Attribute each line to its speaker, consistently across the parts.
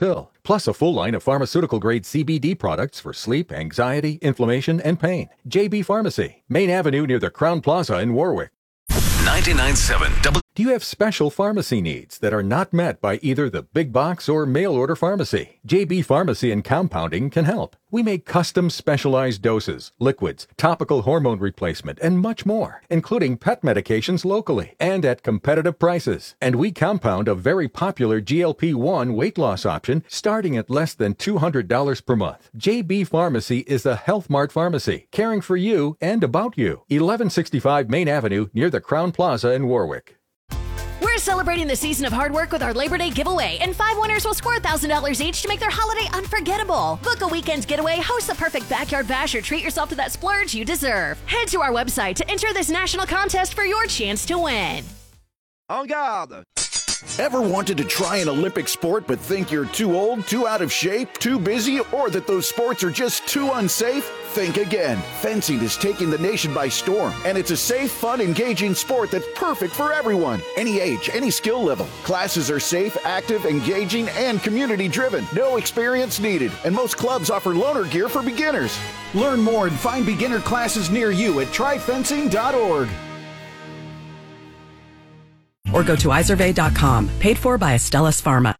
Speaker 1: pill, plus a full line of pharmaceutical-grade CBD products for sleep, anxiety, inflammation, and pain. JB Pharmacy, Main Avenue near the Crown Plaza in Warwick.
Speaker 2: 99.7
Speaker 1: Do you have special pharmacy needs that are not met by either the big box or mail-order pharmacy? JB Pharmacy and Compounding can help. We make custom specialized doses, liquids, topical hormone replacement, and much more, including pet medications locally and at competitive prices. And we compound a very popular GLP-1 weight loss option starting at less than $200 per month. JB Pharmacy is a Health Mart pharmacy, caring for you and about you. 1165 Main Avenue near the Crown Plaza in Warwick.
Speaker 3: We're celebrating the season of hard work with our Labor Day giveaway, and 5 winners will score $1,000 each to make their holiday unforgettable. Book a weekend's getaway, host the perfect backyard bash, or treat yourself to that splurge you deserve. Head to our website to enter this national contest for your chance to win.
Speaker 4: En garde!
Speaker 5: Ever wanted to try an Olympic sport but think you're too old, too out of shape, too busy, or that those sports are just too unsafe? Think again. Fencing is taking the nation by storm, and it's a safe, fun, engaging sport that's perfect for everyone. Any age, any skill level. Classes are safe, active, engaging, and community-driven. No experience needed, and most clubs offer loaner gear for beginners. Learn more and find beginner classes near you at tryfencing.org.
Speaker 6: Or go to isurvey.com. Paid for by Astellas Pharma.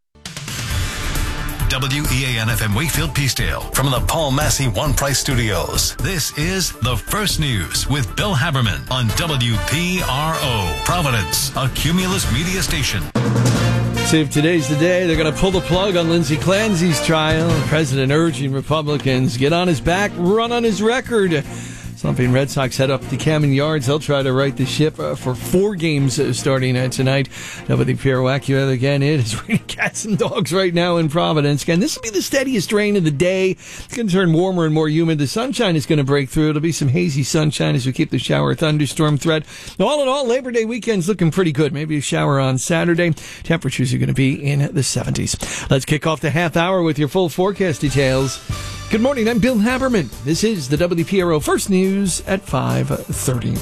Speaker 2: WEAN-FM Wakefield Peacedale from the Paul Massey One Price Studios. This is The First News with Bill Haberman on WPRO. Providence, a Cumulus media station.
Speaker 7: See if today's the day they're going to pull the plug on Lindsey Clancy's trial. The president urging Republicans get on his back, run on his record. Slumping Red Sox head up to Camden Yards. They'll try to right the ship for 4 games starting tonight. WPRO AccuWeather again. It is raining cats and dogs right now in Providence. Again, this will be the steadiest rain of the day. It's going to turn warmer and more humid. The sunshine is going to break through. It'll be some hazy sunshine as we keep the shower thunderstorm threat. All in all, Labor Day weekend's looking pretty good. Maybe a shower on Saturday. Temperatures are going to be in the 70s. Let's kick off the half hour with your full forecast details. Good morning, I'm Bill Haberman. This is the WPRO First News at 5:30.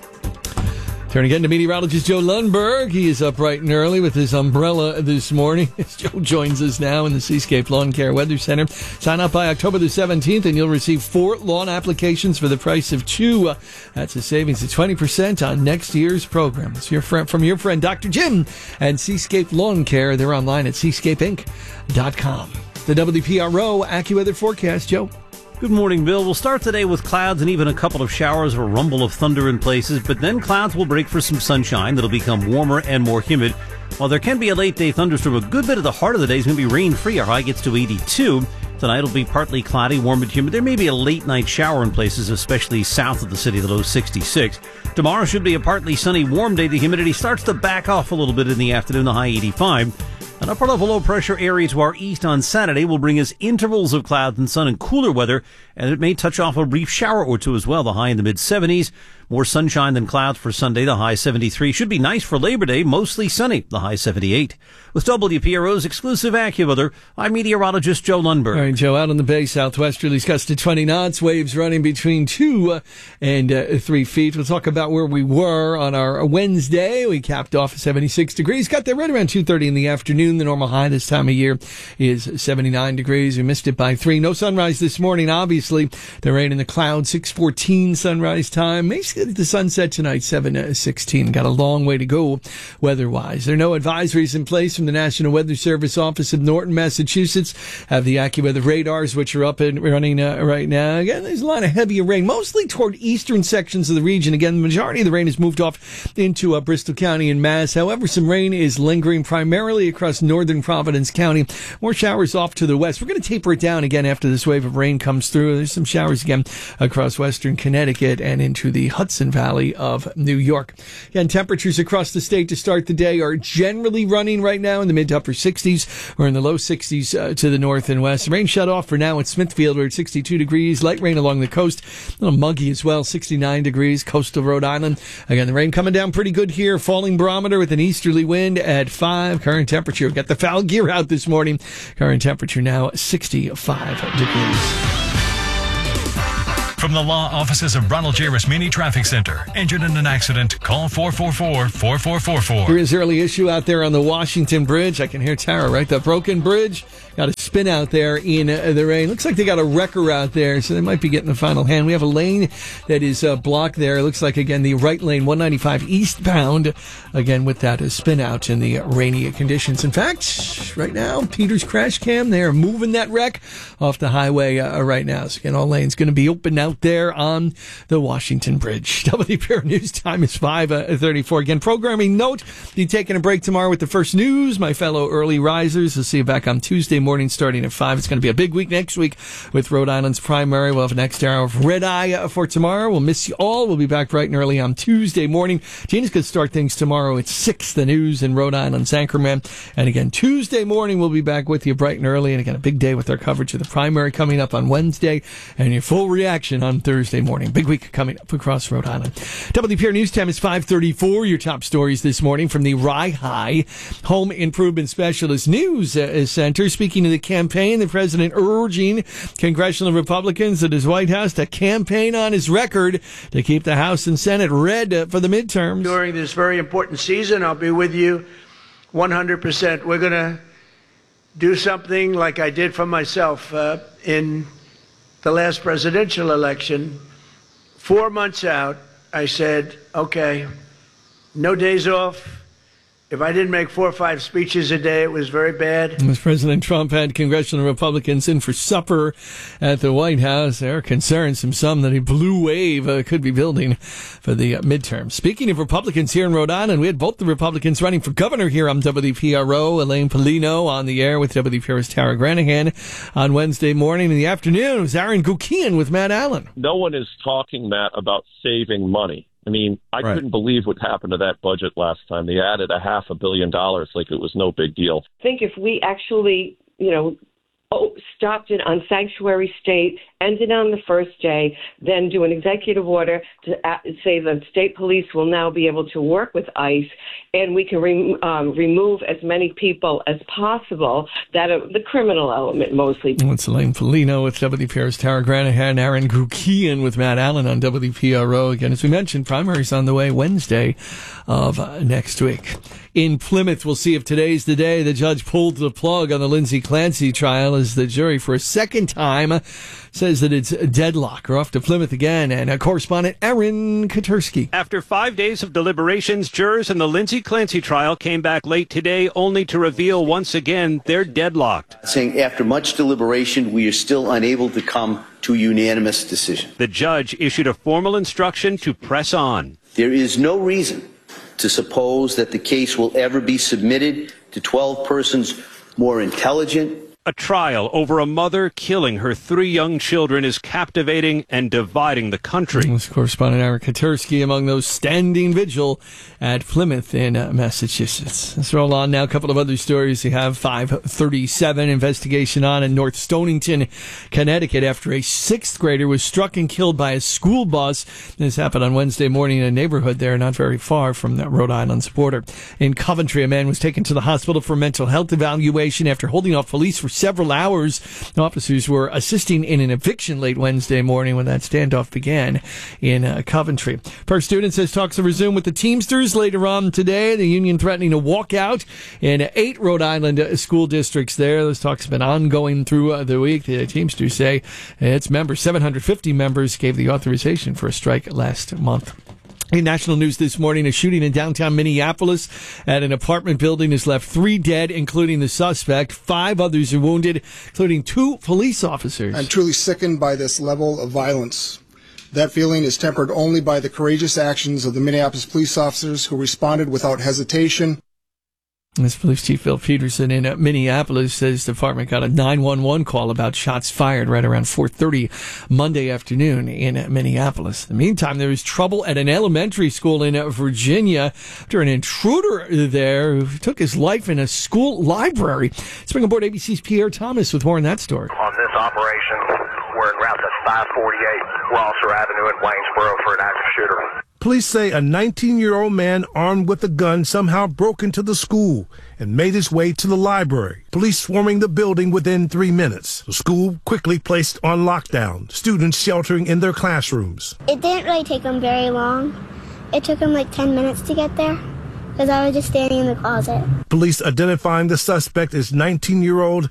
Speaker 7: Turning again to meteorologist Joe Lundberg. He is up bright and early with his umbrella this morning. Joe joins us now in the Seascape Lawn Care Weather Center. Sign up by October the 17th and you'll receive 4 lawn applications for the price of 2. That's a savings of 20% on next year's program. It's from your friend Dr. Jim and Seascape Lawn Care. They're online at seascapeinc.com. The WPRO AccuWeather forecast, Joe.
Speaker 8: Good morning, Bill. We'll start today with clouds and even a couple of showers or a rumble of thunder in places, but then clouds will break for some sunshine that'll become warmer and more humid. While there can be a late-day thunderstorm, a good bit of the heart of the day is going to be rain-free. Our high gets to 82. Tonight will be partly cloudy, warm and humid. There may be a late-night shower in places, especially south of the city, the low 66. Tomorrow should be a partly sunny, warm day. The humidity starts to back off a little bit in the afternoon, the high 85. An upper-level low-pressure area to our east on Saturday will bring us intervals of clouds and sun and cooler weather, and it may touch off a brief shower or two as well, the high in the mid-70s. More sunshine than clouds for Sunday, the high 73. Should be nice for Labor Day, mostly sunny, the high 78. With WPRO's exclusive AccuWeather, I'm meteorologist Joe Lundberg.
Speaker 7: All right, Joe, out on the bay, southwesterlies gusts to 20 knots, waves running between 2 and 3 feet. We'll talk about where we were on our Wednesday. We capped off at 76 degrees, got there right around 2:30 in the afternoon. The normal high this time of year is 79 degrees. We missed it by 3. No sunrise this morning, obviously. The rain in the clouds, 6:14 sunrise time. May see the sunset tonight, 7:16. Got a long way to go weather-wise. There are no advisories in place from the National Weather Service office of Norton, Massachusetts. Have the AccuWeather radars, which are up and running right now. Again, there's a lot of heavier rain, mostly toward eastern sections of the region. Again, the majority of the rain has moved off into Bristol County and Mass. However, some rain is lingering primarily across northern Providence County. More showers off to the west. We're going to taper it down again after this wave of rain comes through. There's some showers again across western Connecticut and into the Hudson Valley of New York. Again, temperatures across the state to start the day are generally running right now in the mid to upper 60s. We're in the low 60s to the north and west. Rain shut off for now at Smithfield. We're at 62 degrees. Light rain along the coast. A little muggy as well, 69 degrees. Coastal Rhode Island. Again, the rain coming down pretty good here. Falling barometer with an easterly wind at 5. Current temperature. Got the foul gear out this morning. Current temperature now 65 degrees.
Speaker 2: From the law offices of Ronald J. Rasmini Traffic Center. Injured in an accident? Call 444-4444.
Speaker 7: There is early issue out there on the Washington Bridge. I can hear Tara, right? The broken bridge. Got to spin out there in the rain. Looks like they got a wrecker out there, so they might be getting the final hand. We have a lane that is blocked there. It looks like, again, the right lane, 195 eastbound, again, with that spin out in the rainy conditions. In fact, right now, Peter's crash cam, they are moving that wreck off the highway right now. So, again, all lanes going to be open out there on the Washington Bridge. WPR News time is 5:34. Again, programming note, be taking a break tomorrow with the first news. My fellow early risers, we'll see you back on Tuesday morning starting at 5. It's going to be a big week next week with Rhode Island's primary. We'll have an next hour of Red Eye for tomorrow. We'll miss you all. We'll be back bright and early on Tuesday morning. Gina's going to start things tomorrow at 6, the news in Rhode Island's Anchorman. And again, Tuesday morning, we'll be back with you bright and early. And again, a big day with our coverage of the primary coming up on Wednesday and your full reaction on Thursday morning. Big week coming up across Rhode Island. WPR News time is 5:34. Your top stories this morning from the Rye High Home Improvement Specialist News Center. Speaking of the campaign, the president urging congressional Republicans at his White House to campaign on his record to keep the House and Senate red for the midterms.
Speaker 9: During this very important season, I'll be with you 100%. We're going to do something like I did for myself in the last presidential election. 4 months out, I said, okay, no days off. If I didn't make 4 or 5 speeches a day, it was very bad.
Speaker 7: As President Trump had congressional Republicans in for supper at the White House, there are concerns from some that a blue wave could be building for the midterm. Speaking of Republicans here in Rhode Island, we had both the Republicans running for governor here on WPRO. Elaine Polino on the air with WPRO's Tara Granahan on Wednesday morning. In the afternoon, it was Aaron Gukian with Matt Allen.
Speaker 10: No one is talking, Matt, about saving money. I mean, I couldn't believe what happened to that budget last time. They added $500 million like it was no big deal.
Speaker 11: I think if we actually, stopped it on sanctuary state, ended on the first day, then do an executive order to say the state police will now be able to work with ICE, and we can remove as many people as possible, that the criminal element mostly.
Speaker 7: It's Elaine Polino with WPR's Tara Granahan, Aaron Gukian with Matt Allen on WPRO. Again, as we mentioned, primaries on the way Wednesday of next week. In Plymouth, we'll see if today's the day the judge pulled the plug on the Lindsay Clancy trial as the jury for a second time says that it's deadlock. We're off to Plymouth again, and correspondent Aaron Katersky.
Speaker 12: After 5 days of deliberations, jurors in the Lindsay Clancy trial came back late today only to reveal once again they're deadlocked.
Speaker 13: Saying after much deliberation, we are still unable to come to a unanimous decision.
Speaker 12: The judge issued a formal instruction to press on.
Speaker 13: There is no reason to suppose that the case will ever be submitted to 12 persons more intelligent.
Speaker 12: A trial over a mother killing her 3 young children is captivating and dividing the country.
Speaker 7: This correspondent Aaron Katersky among those standing vigil at Plymouth in Massachusetts. Let's roll on now. A couple of other stories. You have 537 investigation on in North Stonington, Connecticut, after a 6th grader was struck and killed by a school bus. This happened on Wednesday morning in a neighborhood there not very far from the Rhode Island's border. In Coventry, a man was taken to the hospital for mental health evaluation after holding off police for several hours. Officers were assisting in an eviction late Wednesday morning when that standoff began in Coventry. Per Student says talks will resume with the Teamsters later on today. The union threatening to walk out in 8 Rhode Island school districts there. Those talks have been ongoing through the week. The Teamsters say its members, 750 members, gave the authorization for a strike last month. In national news this morning, a shooting in downtown Minneapolis at an apartment building has left 3 dead, including the suspect. 5 others are wounded, including 2 police officers.
Speaker 14: I'm truly sickened by this level of violence. That feeling is tempered only by the courageous actions of the Minneapolis police officers who responded without hesitation.
Speaker 7: This Police Chief Bill Peterson in Minneapolis says the department got a 911 call about shots fired right around 4:30 Monday afternoon in Minneapolis. In the meantime, there was trouble at an elementary school in Virginia after an intruder there who took his life in a school library. Let's bring aboard ABC's Pierre Thomas with more on that story.
Speaker 15: On this operation, we're en route to 548 Rosser Avenue in Waynesboro for an active shooter.
Speaker 16: Police say a 19-year-old man armed with a gun somehow broke into the school and made his way to the library. Police swarming the building within 3 minutes. The school quickly placed on lockdown, students sheltering in their classrooms.
Speaker 17: It didn't really take them very long. It took them like 10 minutes to get there because I was just standing in the closet.
Speaker 16: Police identifying the suspect as 19-year-old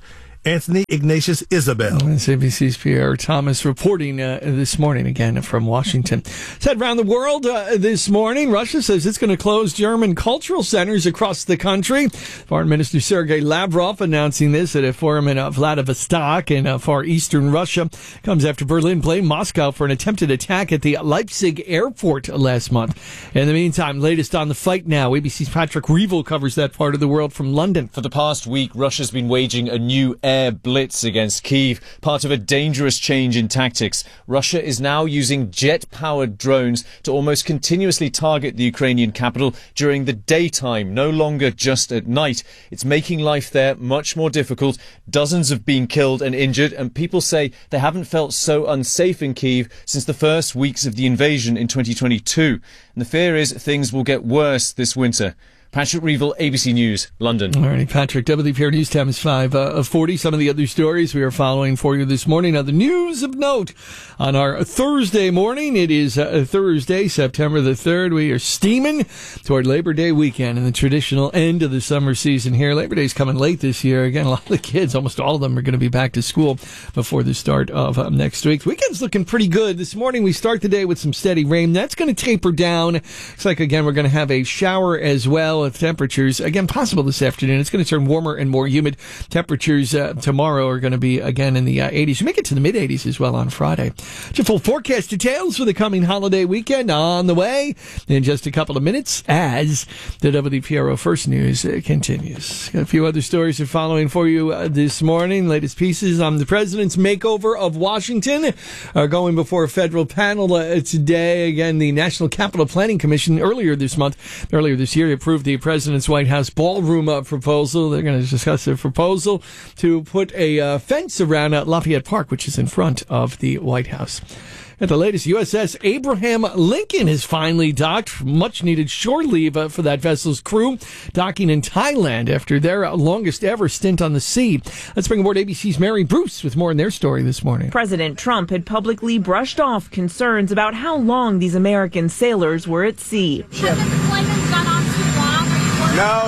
Speaker 16: Anthony Ignatius Isabel.
Speaker 7: That's ABC's Pierre Thomas reporting this morning, again, from Washington. Said around the world this morning, Russia says it's going to close German cultural centers across the country. Foreign Minister Sergei Lavrov announcing this at a forum in Vladivostok in far eastern Russia. Comes after Berlin blamed Moscow for an attempted attack at the Leipzig airport last month. In the meantime, latest on the fight now. ABC's Patrick Reevell covers that part of the world from London.
Speaker 18: For the past week, Russia's been waging a new air blitz against Kyiv, part of a dangerous change in tactics. Russia is now using jet-powered drones to almost continuously target the Ukrainian capital during the daytime, no longer just at night. It's making life there much more difficult. Dozens have been killed and injured, and people say they haven't felt so unsafe in Kyiv since the first weeks of the invasion in 2022. And the fear is things will get worse this winter. Patrick Reevell, ABC News, London.
Speaker 7: All right, Patrick. WPR News Time is 5:40. Some of the other stories we are following for you this morning. Now, the news of note on our Thursday morning. It is Thursday, September the 3rd. We are steaming toward Labor Day weekend and the traditional end of the summer season here. Labor Day's coming late this year. Again, a lot of the kids, almost all of them, are going to be back to school before the start of next week. The weekend's looking pretty good. This morning, we start the day with some steady rain. That's going to taper down. Looks like, again, we're going to have a shower as well. Temperatures, again, possible this afternoon. It's going to turn warmer and more humid. Temperatures tomorrow are going to be, again, in the 80s. We make it to the mid-80s as well on Friday. Just full forecast details for the coming holiday weekend on the way in just a couple of minutes as the WPRO First News continues. Got a few other stories we're following for you this morning. Latest pieces on the president's makeover of Washington are going before a federal panel today. Again, the National Capital Planning Commission earlier this year approved the president's White House ballroom proposal. They're going to discuss their proposal to put a fence around Lafayette Park, which is in front of the White House. At the latest, USS Abraham Lincoln has finally docked. Much needed shore leave for that vessel's crew, docking in Thailand after their longest ever stint on the sea. Let's bring aboard ABC's Mary Bruce with more in their story this morning.
Speaker 19: President Trump had publicly brushed off concerns about how long these American sailors were at sea.
Speaker 9: No.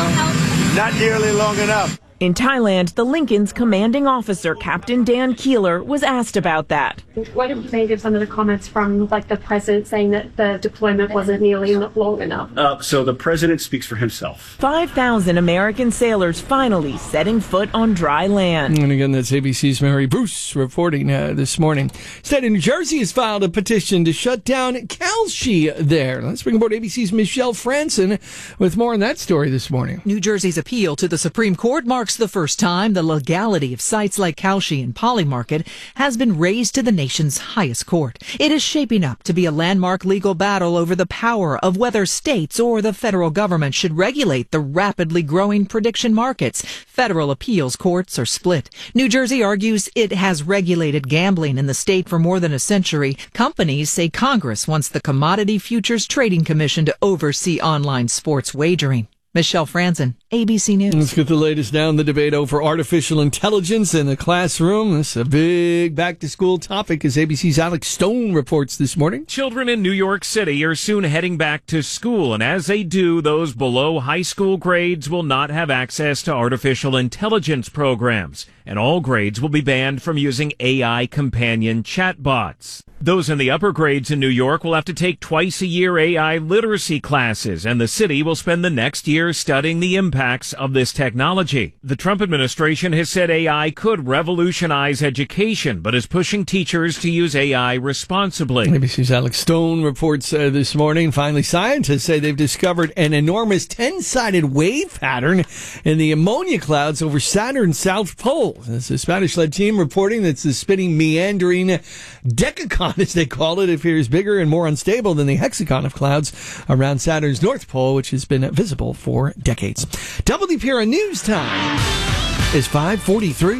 Speaker 9: Not nearly long enough.
Speaker 19: In Thailand, the Lincoln's commanding officer, Captain Dan Keeler, was asked about that.
Speaker 20: What do you think of some of the comments from the president saying that the deployment wasn't nearly long enough?
Speaker 21: So the president speaks for himself.
Speaker 19: 5,000 American sailors finally setting foot on dry land.
Speaker 7: And again, that's ABC's Mary Bruce reporting this morning. State of New Jersey has filed a petition to shut down Kalshi there. Let's bring aboard ABC's Michelle Franson with more on that story this morning.
Speaker 22: New Jersey's appeal to the Supreme Court marks the first time the legality of sites like Kalshi and Polymarket has been raised to the nation's highest court. It is shaping up to be a landmark legal battle over the power of whether states or the federal government should regulate the rapidly growing prediction markets. Federal appeals courts are split. New Jersey argues it has regulated gambling in the state for more than a century. Companies say Congress wants the Commodity Futures Trading Commission to oversee online sports wagering. Michelle Franzen, ABC News.
Speaker 7: Let's get the latest now in the debate over artificial intelligence in the classroom. This is a big back-to-school topic as ABC's Alex Stone reports this morning.
Speaker 23: Children in New York City are soon heading back to school, and as they do, those below high school grades will not have access to artificial intelligence programs, and all grades will be banned from using AI companion chatbots. Those in the upper grades in New York will have to take twice-a-year AI literacy classes, and the city will spend the next year studying the impacts of this technology. The Trump administration has said AI could revolutionize education, but is pushing teachers to use AI responsibly.
Speaker 7: ABC's Alex Stone reports this morning. Finally, scientists say they've discovered an enormous 10-sided wave pattern in the ammonia clouds over Saturn's South Pole. It's a Spanish-led team reporting that the spinning, meandering decagon, as they call it, appears bigger and more unstable than the hexagon of clouds around Saturn's North Pole, which has been visible for decades. WPRN News Time is 5:43.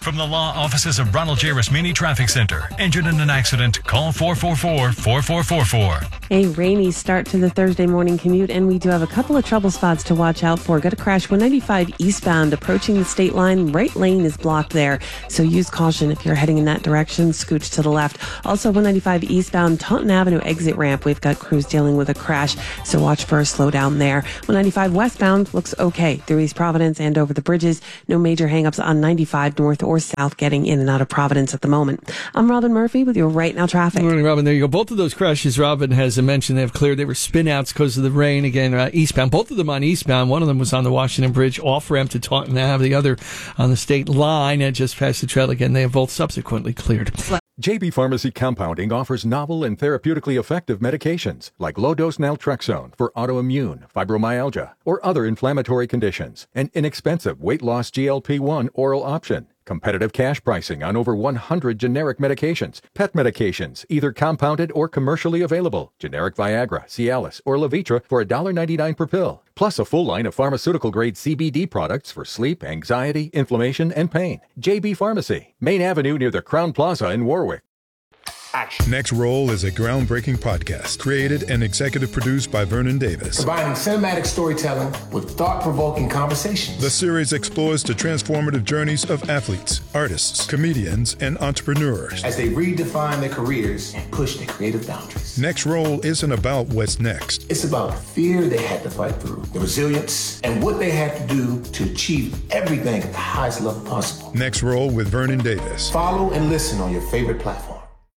Speaker 2: From the law offices of Ronald J. Rasmini Traffic Center. Injured in an accident? Call 444-4444.
Speaker 1: A rainy start to the Thursday morning commute, and we do have a couple of trouble spots to watch out for. Got a crash 195 eastbound approaching the state line. Right lane is blocked there, so use caution if you're heading in that direction. Scooch to the left. Also 195 eastbound Taunton Avenue exit ramp. We've got crews dealing with a crash, so watch for a slowdown there. 195 westbound looks okay through East Providence and over the bridges. No major hangups on 95 north or south getting in and out of Providence at the moment. I'm Robin Murphy with your Right Now traffic.
Speaker 7: Good morning, Robin. There you go. Both of those crashes Robin has mentioned, they've cleared. They were spin outs because of the rain. Again, eastbound. Both of them on eastbound. One of them was on the Washington Bridge off ramp to Taunton Ave. The other on the state line and just past the trail. Again, they have both subsequently cleared.
Speaker 3: JB Pharmacy Compounding offers novel and therapeutically effective medications like low-dose naltrexone for autoimmune, fibromyalgia, or other inflammatory conditions. An inexpensive weight-loss GLP-1 oral option. Competitive cash pricing on over 100 generic medications. Pet medications, either compounded or commercially available. Generic Viagra, Cialis, or Levitra for $1.99 per pill. Plus a full line of pharmaceutical-grade CBD products for sleep, anxiety, inflammation, and pain. JB Pharmacy, Main Avenue near the Crown Plaza in Warwick.
Speaker 4: Next Roll is a groundbreaking podcast created and executive produced by Vernon Davis.
Speaker 24: Combining cinematic storytelling with thought-provoking conversations.
Speaker 4: The series explores the transformative journeys of athletes, artists, comedians, and entrepreneurs
Speaker 24: as they redefine their careers and push their creative boundaries.
Speaker 4: Next Roll isn't about what's next.
Speaker 24: It's about the fear they had to fight through, the resilience, and what they had to do to achieve everything at the highest level possible.
Speaker 4: Next Roll with Vernon Davis.
Speaker 24: Follow and listen on your favorite platform.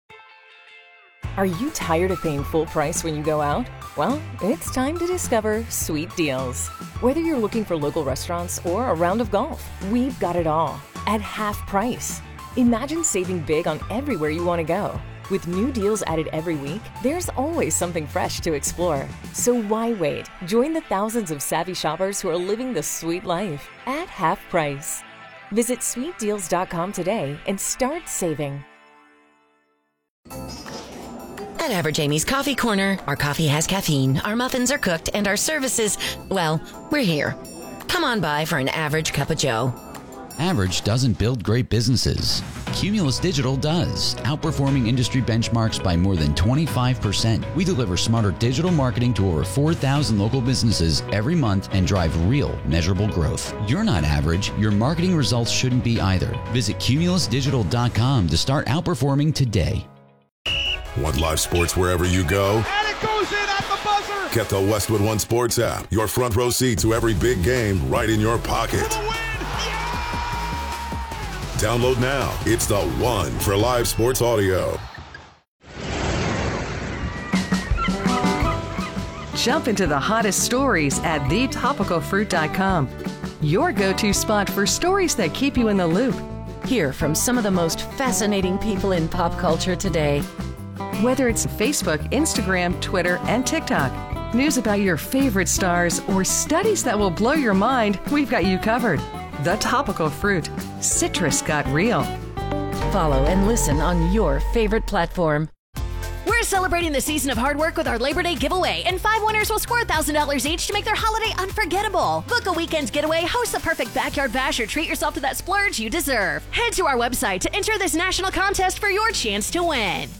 Speaker 25: Are you tired of paying full price when you go out? Well, it's time to discover Sweet Deals. Whether you're looking for local restaurants or a round of golf, we've got it all at half price. Imagine saving big on everywhere you want to go. With new deals added every week, there's always something fresh to explore. So why wait? Join the thousands of savvy shoppers who are living the sweet life at half price. Visit sweetdeals.com today and start saving.
Speaker 26: At Average Amy's Coffee Corner, our coffee has caffeine, our muffins are cooked, and our services, well, we're here. Come on by for an average cup of joe.
Speaker 27: Average doesn't build great businesses. Cumulus Digital does, outperforming industry benchmarks by more than 25%. We deliver smarter digital marketing to over 4,000 local businesses every month and drive real, measurable growth. You're not average. Your marketing results shouldn't be either. Visit cumulusdigital.com to start outperforming today.
Speaker 28: Want live sports wherever you go?
Speaker 29: And it goes in at the buzzer!
Speaker 28: Get the Westwood One Sports app. Your front row seat to every big game right in your pocket. Download now. It's the one for live sports audio.
Speaker 30: Jump into the hottest stories at thetopicalfruit.com. Your go-to spot for stories that keep you in the loop.
Speaker 26: Hear from some of the most fascinating people in pop culture today.
Speaker 30: Whether it's Facebook, Instagram, Twitter, and TikTok, news about your favorite stars, or studies that will blow your mind, we've got you covered. The Topical Fruit. Citrus got real.
Speaker 26: Follow and listen on your favorite platform.
Speaker 31: We're celebrating the season of hard work with our Labor Day giveaway, and 5 winners will score $1,000 each to make their holiday unforgettable. Book a weekend getaway, host the perfect backyard bash, or treat yourself to that splurge you deserve. Head to our website to enter this national contest for your chance to win.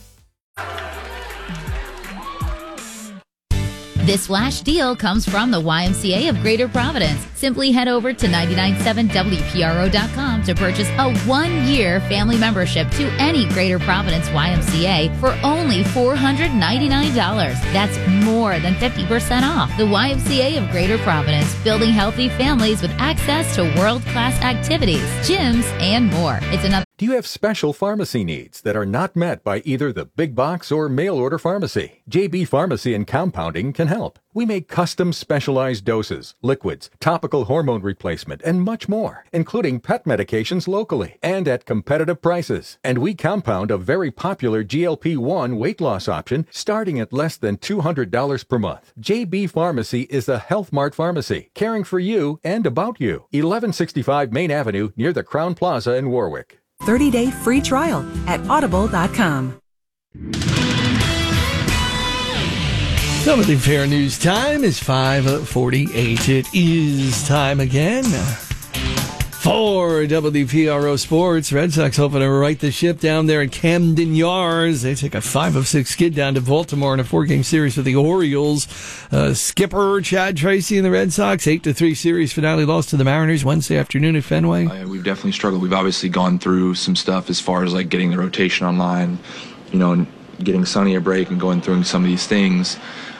Speaker 32: This flash deal comes from the YMCA of Greater Providence. Simply head over to 997WPRO.com to purchase a 1-year family membership to any Greater Providence YMCA for only $499. That's more than 50% off. The YMCA of Greater Providence, building healthy families with access to world-class activities, gyms, and more. It's another.
Speaker 3: Do you have special pharmacy needs that are not met by either the big box or mail order pharmacy? JB Pharmacy and Compounding can help. We make custom specialized doses, liquids, topical hormone replacement, and much more, including pet medications locally and at competitive prices. And we compound a very popular GLP-1 weight loss option starting at less than $200 per month. JB Pharmacy is a Health Mart pharmacy, caring for you and about you. 1165 Main Avenue near the Crown Plaza in Warwick.
Speaker 6: 30-day free trial at audible.com.
Speaker 7: Some of the fair news time is 5:48. It is time again. For WPRO Sports, Red Sox hoping to right the ship down there in Camden Yards. They take a 5-6 skid down to Baltimore in a 4-game series with the Orioles. Skipper Chad Tracy and the Red Sox, 8-3 series finale loss to the Mariners Wednesday afternoon at Fenway.
Speaker 5: We've definitely struggled. We've obviously gone through some stuff as far as like getting the rotation online, and getting Sonny a break and going through some of these things.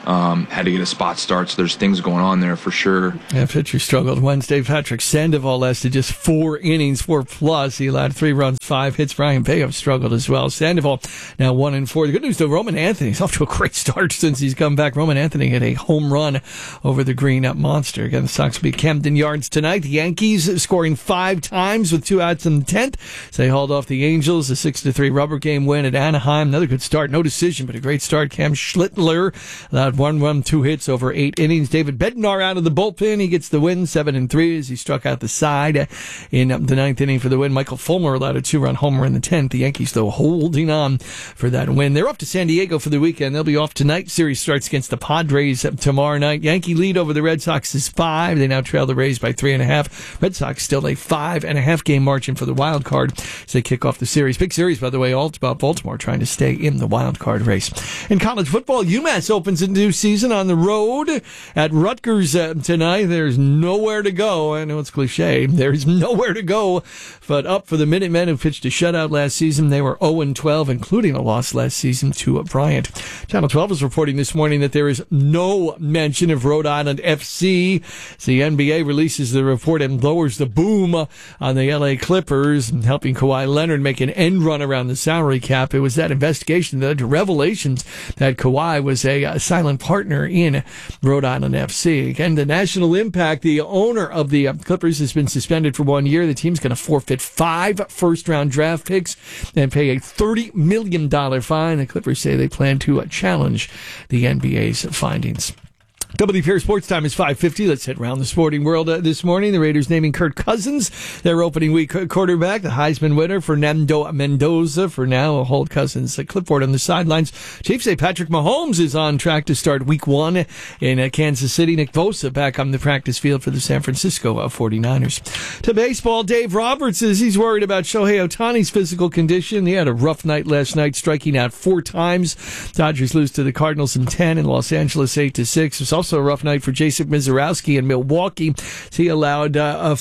Speaker 5: Had to get a spot start, so there's things going on there for sure.
Speaker 7: Yeah, pitcher struggled Wednesday. Patrick Sandoval lasted just 4 innings, 4+. He allowed 3 runs, 5 hits. Brian Bayo struggled as well. Sandoval now 1-4. The good news, though, Roman Anthony's off to a great start since he's come back. Roman Anthony hit a home run over the Green Monster. Again, the Sox will be at Camden Yards tonight. The Yankees scoring 5 times with 2 outs in the 10th. So they hauled off the Angels. A 6-3 rubber game win at Anaheim. Another good start. No decision, but a great start. Cam Schlittler allowed 1 run, 2 hits over 8 innings. David Bednar out of the bullpen. He gets the win, 7-3 as he struck out the side in the 9th inning for the win. Michael Fulmer allowed a 2-run homer in the 10th. The Yankees, though, holding on for that win. They're off to San Diego for the weekend. They'll be off tonight. Series starts against the Padres tomorrow night. Yankee lead over the Red Sox is 5. They now trail the Rays by 3.5. Red Sox still a 5.5 game margin for the wild card as they kick off the series. Big series, by the way, all about Baltimore trying to stay in the wild card race. In college football, UMass opens a new season on the road at Rutgers tonight. There's nowhere to go. I know it's cliche. There's nowhere to go, but up for the Minutemen who pitched a shutout last season. They were 0-12, including a loss last season to Bryant. Channel 12 is reporting this morning that there is no mention of Rhode Island FC. So the NBA releases the report and lowers the boom on the LA Clippers, helping Kawhi Leonard make an end run around the salary cap. It was that investigation that led to revelations that Kawhi was a silent partner in Rhode Island FC. Again, the national impact, the owner of the Clippers has been suspended for 1 year. The team's going to forfeit 5 first-round draft picks and pay a $30 million fine. The Clippers say they plan to challenge the NBA's findings. WPR Sports Time is 5:50. Let's head around the sporting world this morning. The Raiders naming Kirk Cousins their opening week quarterback. The Heisman winner, Fernando Mendoza, for now will hold Cousins' clipboard on the sidelines. Chiefs say Patrick Mahomes is on track to start week 1 in Kansas City. Nick Bosa back on the practice field for the San Francisco 49ers. To baseball, Dave Roberts says he's worried about Shohei Ohtani's physical condition. He had a rough night last night, striking out 4 times. Dodgers lose to the Cardinals in 10 and Los Angeles 8-6. It's also a rough night for Jason Mizorowski in Milwaukee. He allowed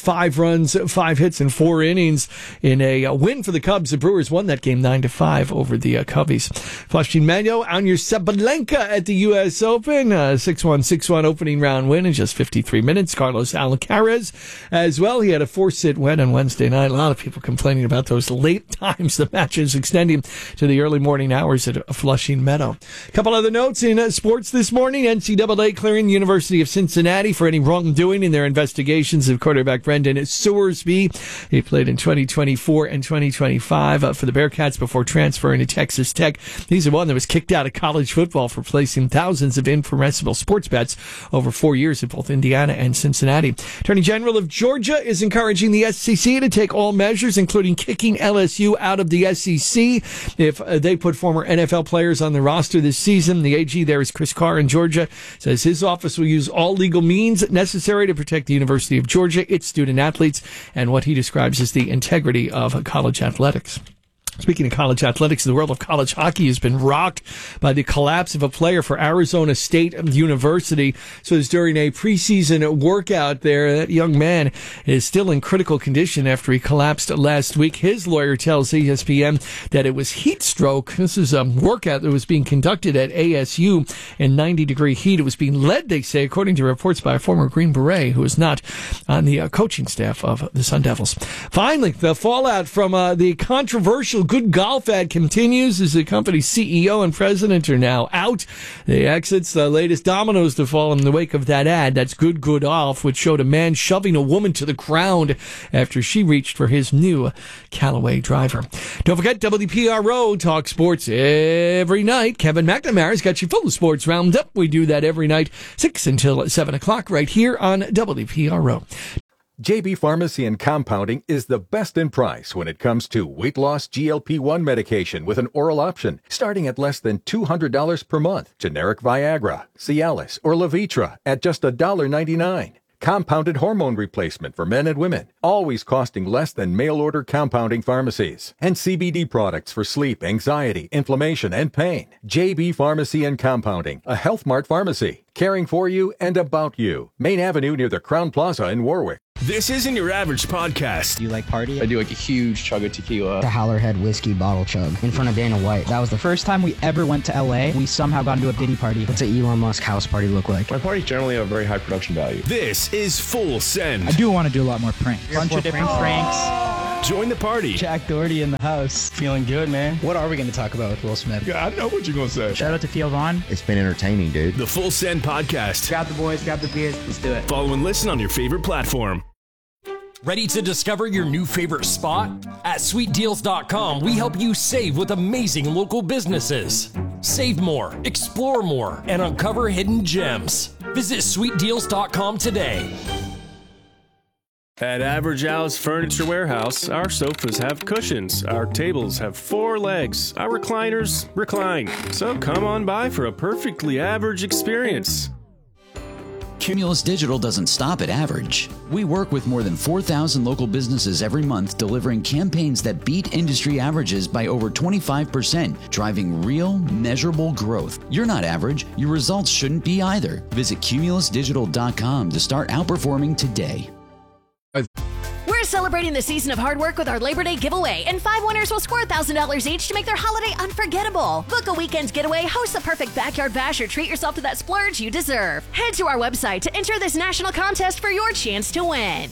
Speaker 7: 5 runs, 5 hits in 4 innings in a win for the Cubs. The Brewers won that game 9-5 over the Cubbies. Flushing Manuel Anya Sabalenka at the U.S. Open. 6-1, 6-1 opening round win in just 53 minutes. Carlos Alcaraz as well. He had a 4-sit win on Wednesday night. A lot of people complaining about those late times the matches extending to the early morning hours at Flushing Meadow. A couple other notes in sports this morning. NCAA clearing the University of Cincinnati for any wrongdoing in their investigations of quarterback Brendan Sowersby. He played in 2024 and 2025 for the Bearcats before transferring to Texas Tech. He's the one that was kicked out of college football for placing thousands of impermissible sports bets over 4 years at both Indiana and Cincinnati. Attorney General of Georgia is encouraging the SEC to take all measures, including kicking LSU out of the SEC if they put former NFL players on the roster this season. The AG there is Chris Carr in Georgia, says his office will use all legal means necessary to protect the University of Georgia, its student athletes, and what he describes as the integrity of college athletics. Speaking of college athletics, the world of college hockey has been rocked by the collapse of a player for Arizona State University. So it's during a preseason workout there, that young man is still in critical condition after he collapsed last week. His lawyer tells ESPN that it was heat stroke. This is a workout that was being conducted at ASU in 90-degree heat. It was being led, they say, according to reports by a former Green Beret who is not on the coaching staff of the Sun Devils. Finally, the fallout from the controversial Good Golf ad continues as the company's CEO and president are now out. The exits, the latest dominoes to fall in the wake of that ad. That's Good Golf, which showed a man shoving a woman to the ground after she reached for his new Callaway driver. Don't forget, WPRO talk sports every night. Kevin McNamara's got you full of sports roundup. We do that every night, 6 until 7 o'clock, right here on WPRO.
Speaker 3: JB Pharmacy and Compounding is the best in price when it comes to weight loss GLP-1 medication with an oral option, starting at less than $200 per month. Generic Viagra, Cialis, or Levitra at just $1.99. Compounded hormone replacement for men and women, always costing less than mail-order compounding pharmacies. And CBD products for sleep, anxiety, inflammation, and pain. JB Pharmacy and Compounding, a Health Mart pharmacy, caring for you and about you. Main Avenue near the Crown Plaza in Warwick.
Speaker 8: This isn't your average podcast.
Speaker 9: Do you like party?
Speaker 8: I do like a huge chug of tequila.
Speaker 9: The Howlerhead whiskey bottle chug in front of Dana White. That was the first time we ever went to LA. We somehow got into a Diddy party. What's an Elon Musk house party look like?
Speaker 8: My parties generally have very high production value. This is Full Send.
Speaker 9: I do want to do a lot more pranks. Bunch of different pranks.
Speaker 8: Join the party.
Speaker 9: Jack Doherty in the house. Feeling good, man. What are we going to talk about with Will Smith?
Speaker 8: Yeah, I know what you're going to say.
Speaker 9: Shout out to Theo Vaughn.
Speaker 10: It's been entertaining, dude.
Speaker 8: The Full Send podcast.
Speaker 9: Grab the boys, grab the beers. Let's do it.
Speaker 8: Follow and listen on your favorite platform.
Speaker 11: Ready to discover your new favorite spot? At sweetdeals.com, we help you save with amazing local businesses. Save more, explore more, and uncover hidden gems. Visit sweetdeals.com today.
Speaker 8: At Average Al's Furniture Warehouse, our sofas have cushions, our tables have 4 legs, our recliners recline. So come on by for a perfectly average experience.
Speaker 27: Cumulus Digital doesn't stop at average. We work with more than 4,000 local businesses every month, delivering campaigns that beat industry averages by over 25%, driving real, measurable growth. You're not average. Your results shouldn't be either. Visit cumulusdigital.com to start outperforming today.
Speaker 31: We're celebrating the season of hard work with our Labor Day giveaway, and 5 winners will score $1,000 each to make their holiday unforgettable. Book a weekend's getaway, host the perfect backyard bash, or treat yourself to that splurge you deserve. Head to our website to enter this national contest for your chance to win.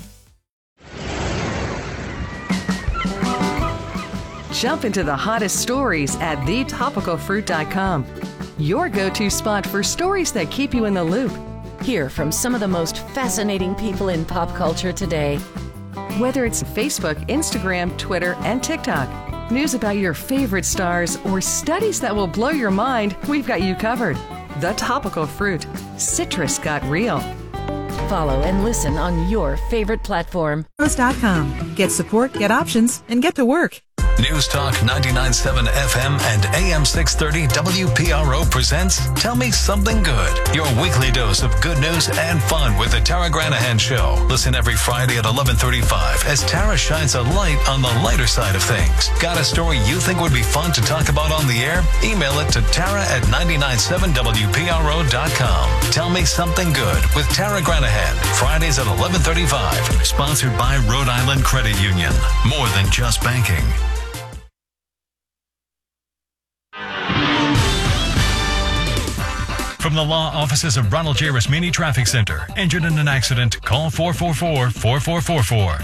Speaker 30: Jump into the hottest stories at thetopicalfruit.com. Your go-to spot for stories that keep you in the loop.
Speaker 26: Hear from some of the most fascinating people in pop culture today.
Speaker 30: Whether it's Facebook, Instagram, Twitter, and TikTok, news about your favorite stars, or studies that will blow your mind, we've got you covered. The Topical Fruit. Citrus got real.
Speaker 26: Follow and listen on your favorite platform.
Speaker 22: Post.com. Get support, get options, and get to work.
Speaker 2: News Talk 99.7 FM and AM 630 WPRO presents Tell Me Something Good, your weekly dose of good news and fun with the Tara Granahan Show. Listen every Friday at 11:35 as Tara shines a light on the lighter side of things. Got a story you think would be fun to talk about on the air? Email it to Tara at 997WPRO.com. Tell Me Something Good with Tara Granahan, Fridays at 11:35. Sponsored by Rhode Island Credit Union. More than just banking. From the law offices of Ronald J. Rasmini Traffic Center. Injured in an accident? Call 444-4444.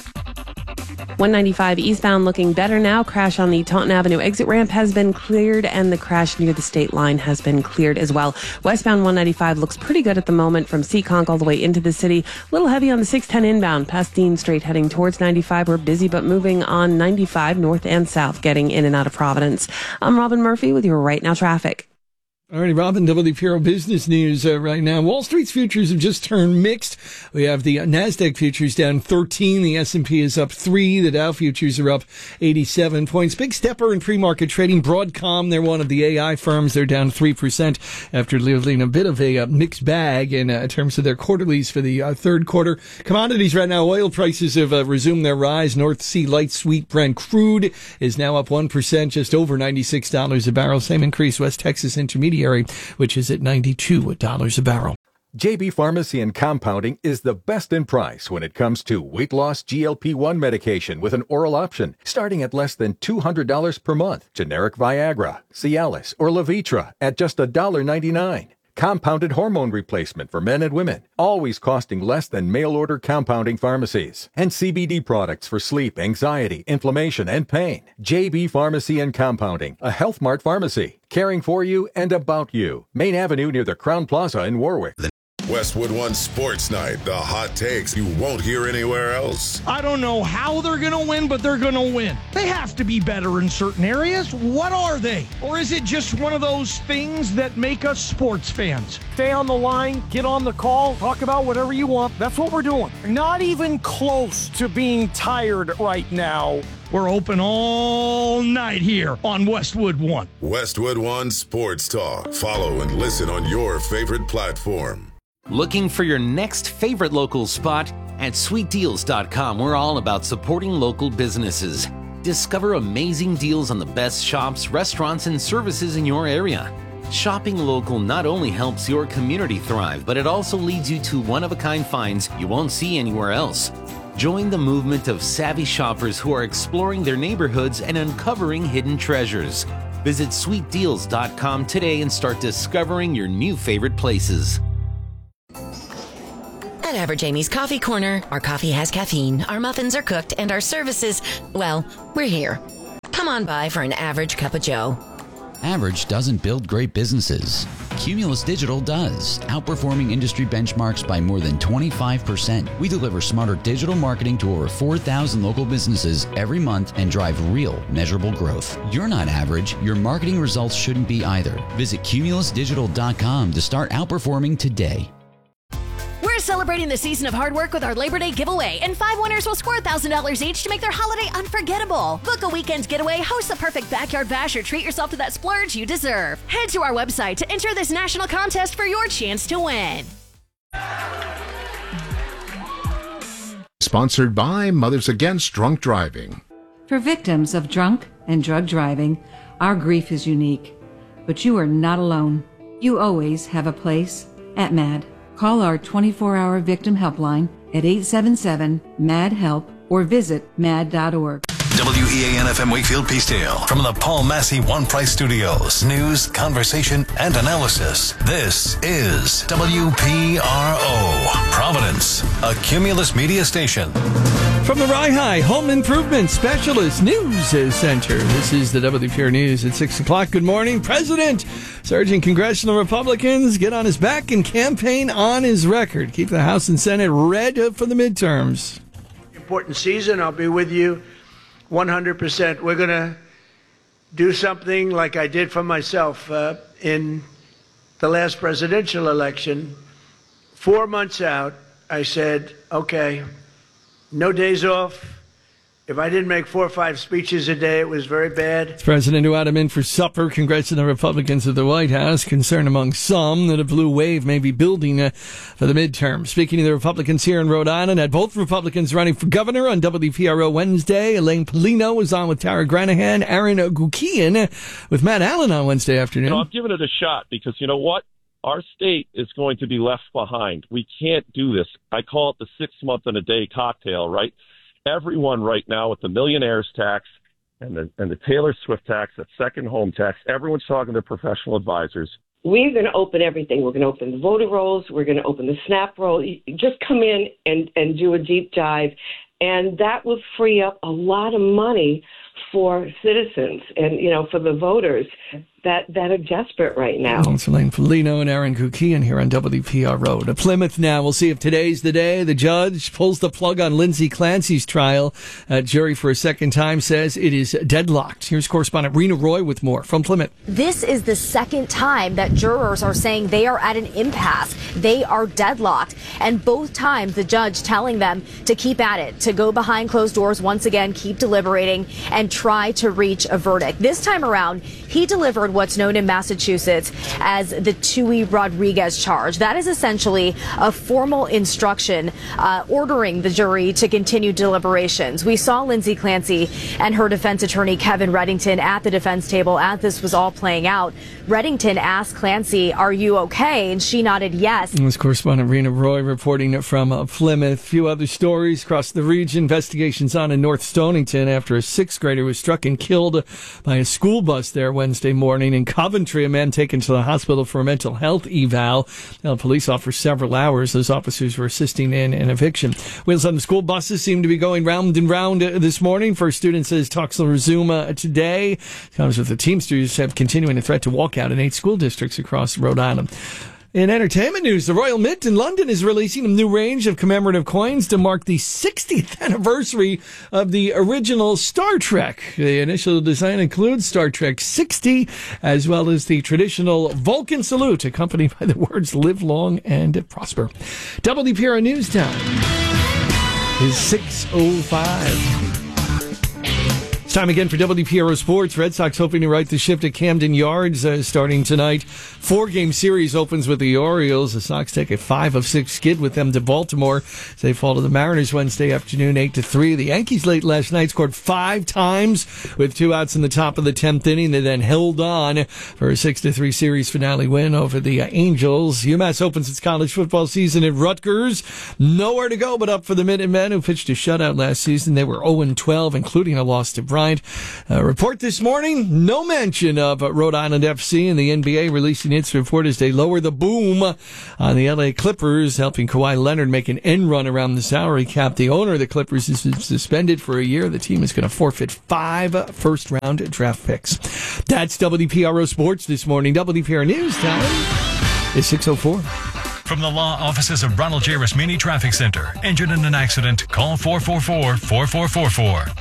Speaker 1: 195 eastbound looking better now. Crash on the Taunton Avenue exit ramp has been cleared, and the crash near the state line has been cleared as well. Westbound 195 looks pretty good at the moment from Seekonk all the way into the city. A little heavy on the 610 inbound past Dean Street heading towards 95. We're busy but moving on 95 north and south getting in and out of Providence. I'm Robin Murphy with your Right Now traffic.
Speaker 7: All right, Robin, WPRO Business News right now. Wall Street's futures have just turned mixed. We have the NASDAQ futures down 13. The S&P is up 3. The Dow futures are up 87 points. Big stepper in pre-market trading. Broadcom, they're one of the AI firms. They're down 3% after living a bit of a mixed bag in terms of their quarterlies for the third quarter. Commodities right now, oil prices have resumed their rise. North Sea light sweet Brent crude is now up 1%, just over $96 a barrel. Same increase West Texas Intermediate, which is at $92 a barrel.
Speaker 3: JB Pharmacy and Compounding is the best in price when it comes to weight loss GLP-1 medication with an oral option, starting at less than $200 per month. Generic Viagra, Cialis, or Levitra at just $1.99. Compounded hormone replacement for men and women, always costing less than mail-order compounding pharmacies. And CBD products for sleep, anxiety, inflammation, and pain. JB Pharmacy and Compounding, a Health Mart pharmacy, caring for you and about you. Main Avenue near the Crown Plaza in Warwick.
Speaker 28: Westwood One Sports Night, the hot takes you won't hear anywhere else.
Speaker 29: I don't know how they're going to win, but they're going to win. They have to be better in certain areas. What are they? Or is it just one of those things that make us sports fans? Stay on the line, get on the call, talk about whatever you want. That's what we're doing. Not even close to being tired right now. We're open all night here on Westwood One.
Speaker 28: Westwood One Sports Talk. Follow and listen on your favorite platform.
Speaker 10: Looking for your next favorite local spot? At sweetdeals.com, we're all about supporting local businesses. Discover amazing deals on the best shops, restaurants, and services in your area. Shopping local not only helps your community thrive, but it also leads you to one-of-a-kind finds you won't see anywhere else. Join the movement of savvy shoppers who are exploring their neighborhoods and uncovering hidden treasures. Visit sweetdeals.com today and start discovering your new favorite places.
Speaker 26: At Average Amy's Coffee Corner, our coffee has caffeine, our muffins are cooked, and our services, well, we're here. Come on by for an average cup of joe.
Speaker 27: Average doesn't build great businesses. Cumulus Digital does, outperforming industry benchmarks by more than 25%. We deliver smarter digital marketing to over 4,000 local businesses every month and drive real, measurable growth. You're not average. Your marketing results shouldn't be either. Visit cumulusdigital.com to start outperforming today.
Speaker 31: We're celebrating the season of hard work with our Labor Day giveaway, and 5 winners will score $1,000 each to make their holiday unforgettable. Book a weekend getaway, host the perfect backyard bash, or treat yourself to that splurge you deserve. Head to our website to enter this national contest for your chance to win.
Speaker 12: Sponsored by Mothers Against Drunk Driving.
Speaker 13: For victims of drunk and drug driving, our grief is unique. But you are not alone. You always have a place at MAD. Call our 24-hour victim helpline at 877-MAD-HELP or visit mad.org.
Speaker 2: WEAN-FM Wakefield Peacedale. From the Paul Massey One Price Studios. News, conversation, and analysis. This is WPRO. Providence, a Cumulus media station.
Speaker 7: From the Rye Home Improvement Specialist News Center, this is the WPR News at 6 o'clock. Good morning. President surging congressional Republicans get on his back and campaign on his record. Keep the House and Senate red for the midterms.
Speaker 14: Important season. I'll be with you 100%. We're going to do something like I did for myself in the last presidential election. 4 months out, I said, okay, no days off. If I didn't make 4 or 5 speeches a day, it was very bad.
Speaker 7: The president who had him in for supper, congressional Republicans at the White House, concern among some that a blue wave may be building for the midterm. Speaking to the Republicans here in Rhode Island, had both Republicans running for governor on WPRO Wednesday. Elaine Polino was on with Tara Granahan, Aaron Gukian with Matt Allen on Wednesday afternoon.
Speaker 15: I'm giving it a shot because you know what? Our state is going to be left behind. We can't do this. I call it the 6 month and a day cocktail, right? Everyone right now with the millionaire's tax and the Taylor Swift tax, that second home tax, everyone's talking to professional advisors.
Speaker 16: We're going to open everything. We're going to open the voter rolls. We're going to open the SNAP roll. Just come in and do a deep dive. And that will free up a lot of money for citizens and, you know, for the voters that are desperate right now.
Speaker 7: It's Elaine Polino and Aaron Kukian here on WPRO. To Plymouth now. We'll see if today's the day the judge pulls the plug on Lindsay Clancy's trial. Jury for a second time says it is deadlocked. Here's correspondent Rena Roy with more from Plymouth.
Speaker 17: This is the second time that jurors are saying they are at an impasse. They are deadlocked. And both times the judge telling them to keep at it, to go behind closed doors once again, keep deliberating, and try to reach a verdict. This time around, he delivered what's known in Massachusetts as the Tui Rodriguez charge. That is essentially a formal instruction ordering the jury to continue deliberations. We saw Lindsay Clancy and her defense attorney Kevin Reddington at the defense table as this was all playing out. Reddington asked Clancy, "Are you okay?" And she nodded yes.
Speaker 7: This correspondent Rena Roy reporting from Plymouth. A few other stories across the region. Investigations on in North Stonington after a 6th grader was struck and killed by a school bus there Wednesday morning. In Coventry, a man taken to the hospital for a mental health eval. Police offered several hours. Those officers were assisting in an eviction. Wheels on the school buses seem to be going round and round this morning. First student says talks will resume today. Comes with the Teamsters have continuing a threat to walk out in 8 school districts across Rhode Island. In entertainment news, the Royal Mint in London is releasing a new range of commemorative coins to mark the 60th anniversary of the original Star Trek. The initial design includes Star Trek 60, as well as the traditional Vulcan salute, accompanied by the words "Live long and prosper." WPRO News Time is 6:05. It's time again for WPRO Sports. Red Sox hoping to right the ship at Camden Yards starting tonight. 4-game series opens with the Orioles. The Sox take a 5-6 skid with them to Baltimore. They fall to the Mariners Wednesday afternoon 8-3. The Yankees late last night scored 5 times with 2 outs in the top of the 10th inning. They then held on for a 6-3 series finale win over the Angels. UMass opens its college football season at Rutgers. Nowhere to go but up for the Minutemen, who pitched a shutout last season. They were 0-12, including a loss to Bryant. Report this morning, no mention of Rhode Island FC, and the NBA releasing its report as they lower the boom on the LA Clippers, helping Kawhi Leonard make an end run around the salary cap. The owner of the Clippers is suspended for a year. The team is going to forfeit 5 first-round draft picks. That's WPRO Sports this morning. WPRO News time is 6:04.
Speaker 2: From the law offices of Ronald J. Rasmini Traffic Center. Injured in an accident? Call 444-4444.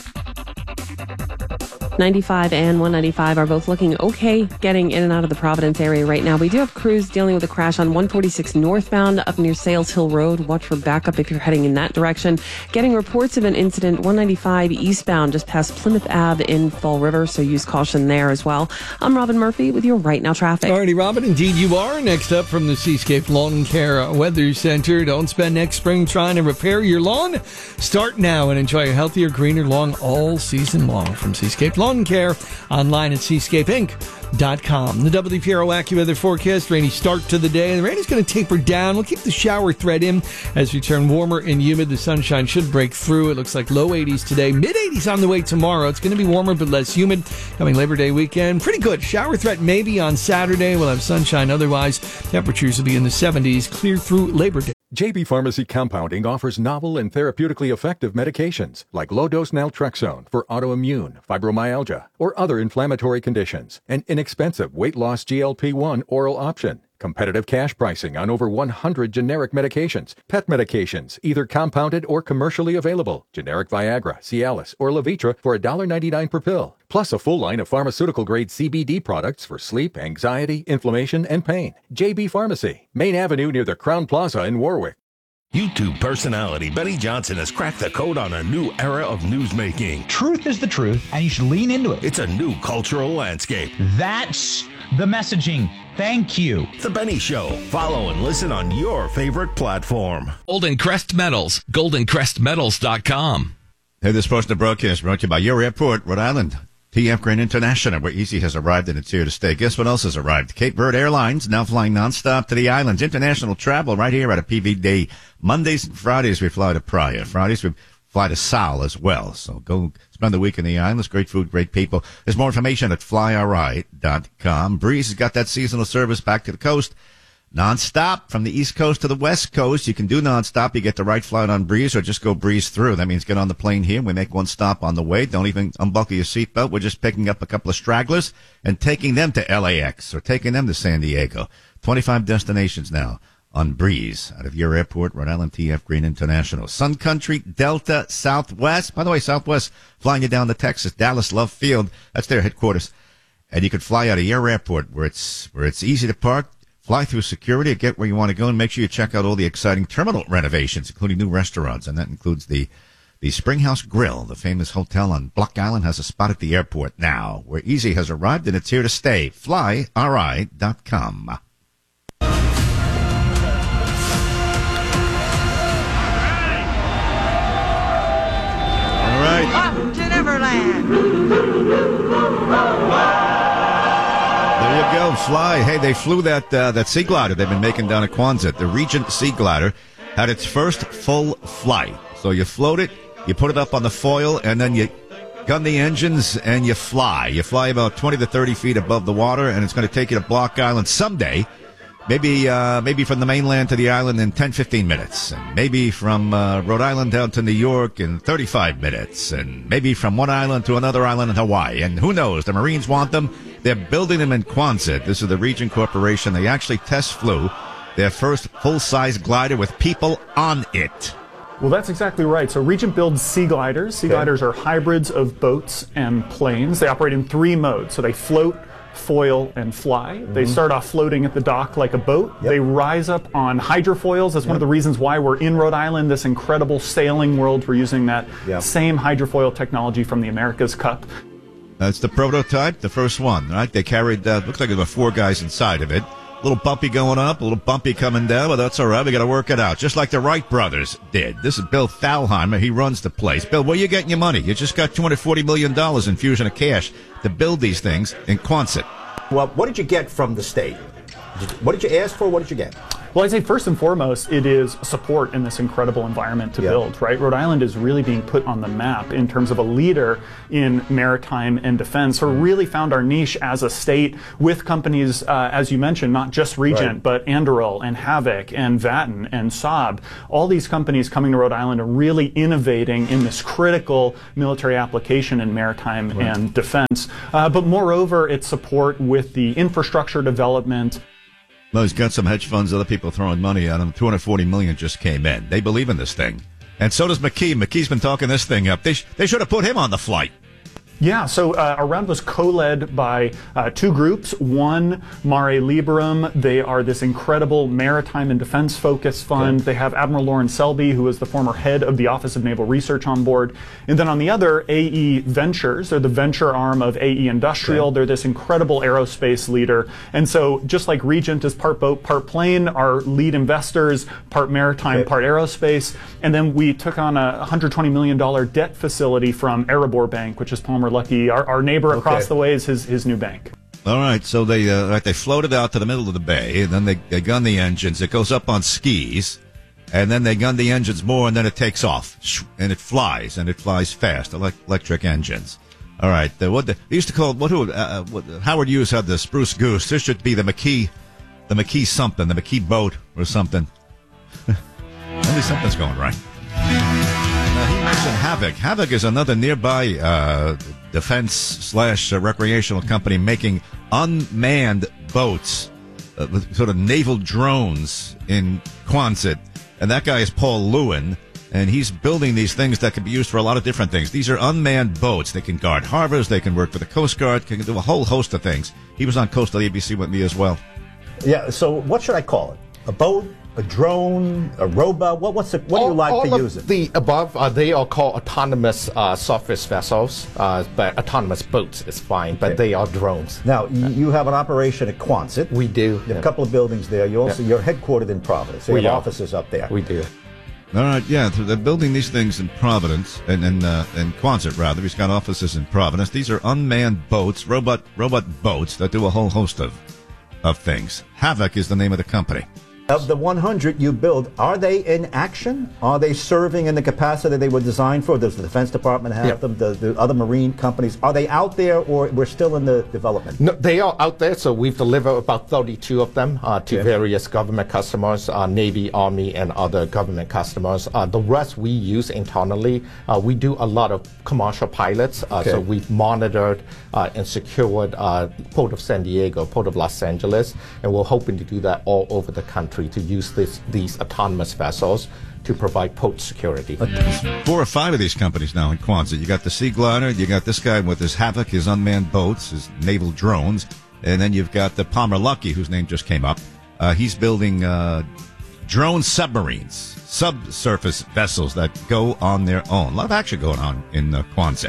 Speaker 1: 95 and 195 are both looking okay getting in and out of the Providence area right now. We do have crews dealing with a crash on 146 northbound up near Sales Hill Road. Watch for backup if you're heading in that direction. Getting reports of an incident 195 eastbound just past Plymouth Ave in Fall River, so use caution there as well. I'm Robin Murphy with your Right Now traffic.
Speaker 7: Alrighty, Robin, indeed you are. Next up from the Seascape Lawn Care Weather Center. Don't spend next spring trying to repair your lawn. Start now and enjoy a healthier, greener lawn all season long from Seascape Lawn Care, online at seascapeinc.com. The WPRO AccuWeather forecast, rainy start to the day. The rain is going to taper down. We'll keep the shower threat in as we turn warmer and humid. The sunshine should break through. It looks like low 80s today, mid 80s on the way tomorrow. It's going to be warmer but less humid. Coming Labor Day weekend, pretty good. Shower threat maybe on Saturday. We'll have sunshine. Otherwise, temperatures will be in the 70s clear through Labor Day.
Speaker 3: JB Pharmacy Compounding offers novel and therapeutically effective medications like low-dose naltrexone for autoimmune, fibromyalgia, or other inflammatory conditions. An inexpensive weight-loss GLP-1 oral option. Competitive cash pricing on over 100 generic medications. Pet medications, either compounded or commercially available. Generic Viagra, Cialis, or Levitra for $1.99 per pill. Plus a full line of pharmaceutical-grade CBD products for sleep, anxiety, inflammation, and pain. JB Pharmacy, Main Avenue near the Crown Plaza in Warwick.
Speaker 4: YouTube personality Benny Johnson has cracked the code on a new era of newsmaking.
Speaker 5: Truth is the truth, and you should lean into it.
Speaker 4: It's a new cultural landscape.
Speaker 5: That's the messaging. Thank you.
Speaker 4: The Benny Show. Follow and listen on your favorite platform.
Speaker 6: Golden Crest Metals. GoldenCrestMetals.com.
Speaker 9: Hey, this portion of the broadcast brought to you by your airport, Rhode Island. TF Green International, where Easy has arrived and it's here to stay. Guess what else has arrived? Cape Verde Airlines, now flying nonstop to the islands. International travel right here at a PVD. Mondays and Fridays we fly to Praia. Fridays we fly to Sal as well. So go spend the week in the islands. Great food, great people. There's more information at flyri.com. Breeze has got that seasonal service back to the coast. Non-stop from the East Coast to the West Coast. You can do non-stop. You get the right flight on Breeze or just go breeze through. That means get on the plane here. We make one stop on the way. Don't even unbuckle your seatbelt. We're just picking up a couple of stragglers and taking them to LAX or taking them to San Diego. 25 destinations now on Breeze out of your airport, Rhode Island TF Green International. Sun Country, Delta, Southwest. By the way, Southwest flying you down to Texas, Dallas Love Field. That's their headquarters. And you can fly out of your airport where it's easy to park. Fly through security, get where you want to go, and make sure you check out all the exciting terminal renovations, including new restaurants. And that includes the Springhouse Grill, the famous hotel on Block Island, has a spot at the airport now, where Easy has arrived, and it's here to stay. FlyRI.com. All right.
Speaker 18: Up to Neverland.
Speaker 9: There you go, fly. Hey, they flew that sea glider they've been making down at Quonset. The Regent Sea Glider had its first full flight. So you float it, you put it up on the foil, and then you gun the engines and you fly. You fly about 20 to 30 feet above the water, and it's going to take you to Block Island someday. Maybe from the mainland to the island in 10, 15 minutes. And maybe from Rhode Island down to New York in 35 minutes. And maybe from one island to another island in Hawaii. And who knows? The Marines want them. They're building them in Quonset. This is the Regent Corporation. They actually test flew their first full-size glider with people on it.
Speaker 19: Well, that's exactly right. So Regent builds sea gliders. Sea gliders are hybrids of boats and planes. They operate in 3 modes. So they float foil, and fly. They start off floating at the dock like a boat. They rise up on hydrofoils. That's one of the reasons why we're in Rhode Island, this incredible sailing world. We're using that same hydrofoil technology from the America's Cup.
Speaker 9: That's the prototype, the first one, right? They carried, looks like there were 4 guys inside of it. A little bumpy going up, a little bumpy coming down, but that's all right. We got to work it out, just like the Wright brothers did. This is Bill Thalheimer. He runs the place. Bill, where you getting your money? You just got $240 million infusion of cash to build these things in Quonset.
Speaker 8: Well, what did you get from the state? What did you ask for? What did you get?
Speaker 19: Well, I'd say first and foremost, it is support in this incredible environment to build, right? Rhode Island is really being put on the map in terms of a leader in maritime and defense. So we really found our niche as a state with companies, as you mentioned, not just Regent, but Anduril and Havoc and Vatton and Saab. All these companies coming to Rhode Island are really innovating in this critical military application in maritime and defense. But moreover, it's support with the infrastructure development.
Speaker 9: Well, he's got some hedge funds, other people throwing money at him. $240 million just came in. They believe in this thing. And so does McKee. McKee's been talking this thing up. They should have put him on the flight.
Speaker 19: Yeah, so our round was co-led by 2 groups. One, Mare Liberum. They are this incredible maritime and defense-focused fund. They have Admiral Lauren Selby, who is the former head of the Office of Naval Research, on board. And then on the other, AE Ventures. They're the venture arm of AE Industrial. They're this incredible aerospace leader. And so just like Regent is part boat, part plane, our lead investors, part maritime, part aerospace. And then we took on a $120 million debt facility from Erebor Bank, which is Palmer Luckey. Our neighbor across the way is his new bank.
Speaker 9: All right, so they floated out to the middle of the bay, and then they gun the engines. It goes up on skis, and then they gun the engines more, and then it takes off, and it flies fast, electric engines. All right, they used to call Howard Hughes had the Spruce Goose. This should be the McKee something, the McKee boat or something. At least something's going right. He mentioned Havoc. Havoc is another nearby defense/recreational company making unmanned boats, sort of naval drones in Quonset. And that guy is Paul Lewin, and he's building these things that can be used for a lot of different things. These are unmanned boats. They can guard harbors. They can work for the Coast Guard. Can do a whole host of things. He was on Coastal ABC with me as well.
Speaker 8: Yeah, so what should I call it? A boat? A drone, a robot? What do you like to use it?
Speaker 12: The above, they are called autonomous surface vessels, but autonomous boats is fine, but they are drones.
Speaker 8: Now, you have an operation at Quonset.
Speaker 12: We do.
Speaker 8: You have a couple of buildings there. You're headquartered in Providence. You have offices up there.
Speaker 12: We do.
Speaker 9: All right, yeah, they're building these things in Providence, and in Quonset, rather. He's got offices in Providence. These are unmanned boats, robot boats that do a whole host of things. Havoc is the name of the company.
Speaker 8: Of the 100 you build, are they in action? Are they serving in the capacity they were designed for? Does the Defense Department have them? Does the other marine companies? Are they out there, or we're still in the development?
Speaker 12: No, they are out there. So we've delivered about 32 of them to various government customers, Navy, Army, and other government customers. The rest we use internally. We do a lot of commercial pilots. So we've monitored and secured Port of San Diego, Port of Los Angeles, and we're hoping to do that all over the country, to use these autonomous vessels to provide port security.
Speaker 9: There's 4 or 5 of these companies now in Quonset. You got the Sea Glider, you got this guy with his Havoc, his unmanned boats, his naval drones, and then you've got the Palmer Luckey, whose name just came up. He's building drone submarines, subsurface vessels that go on their own. A lot of action going on in Quonset.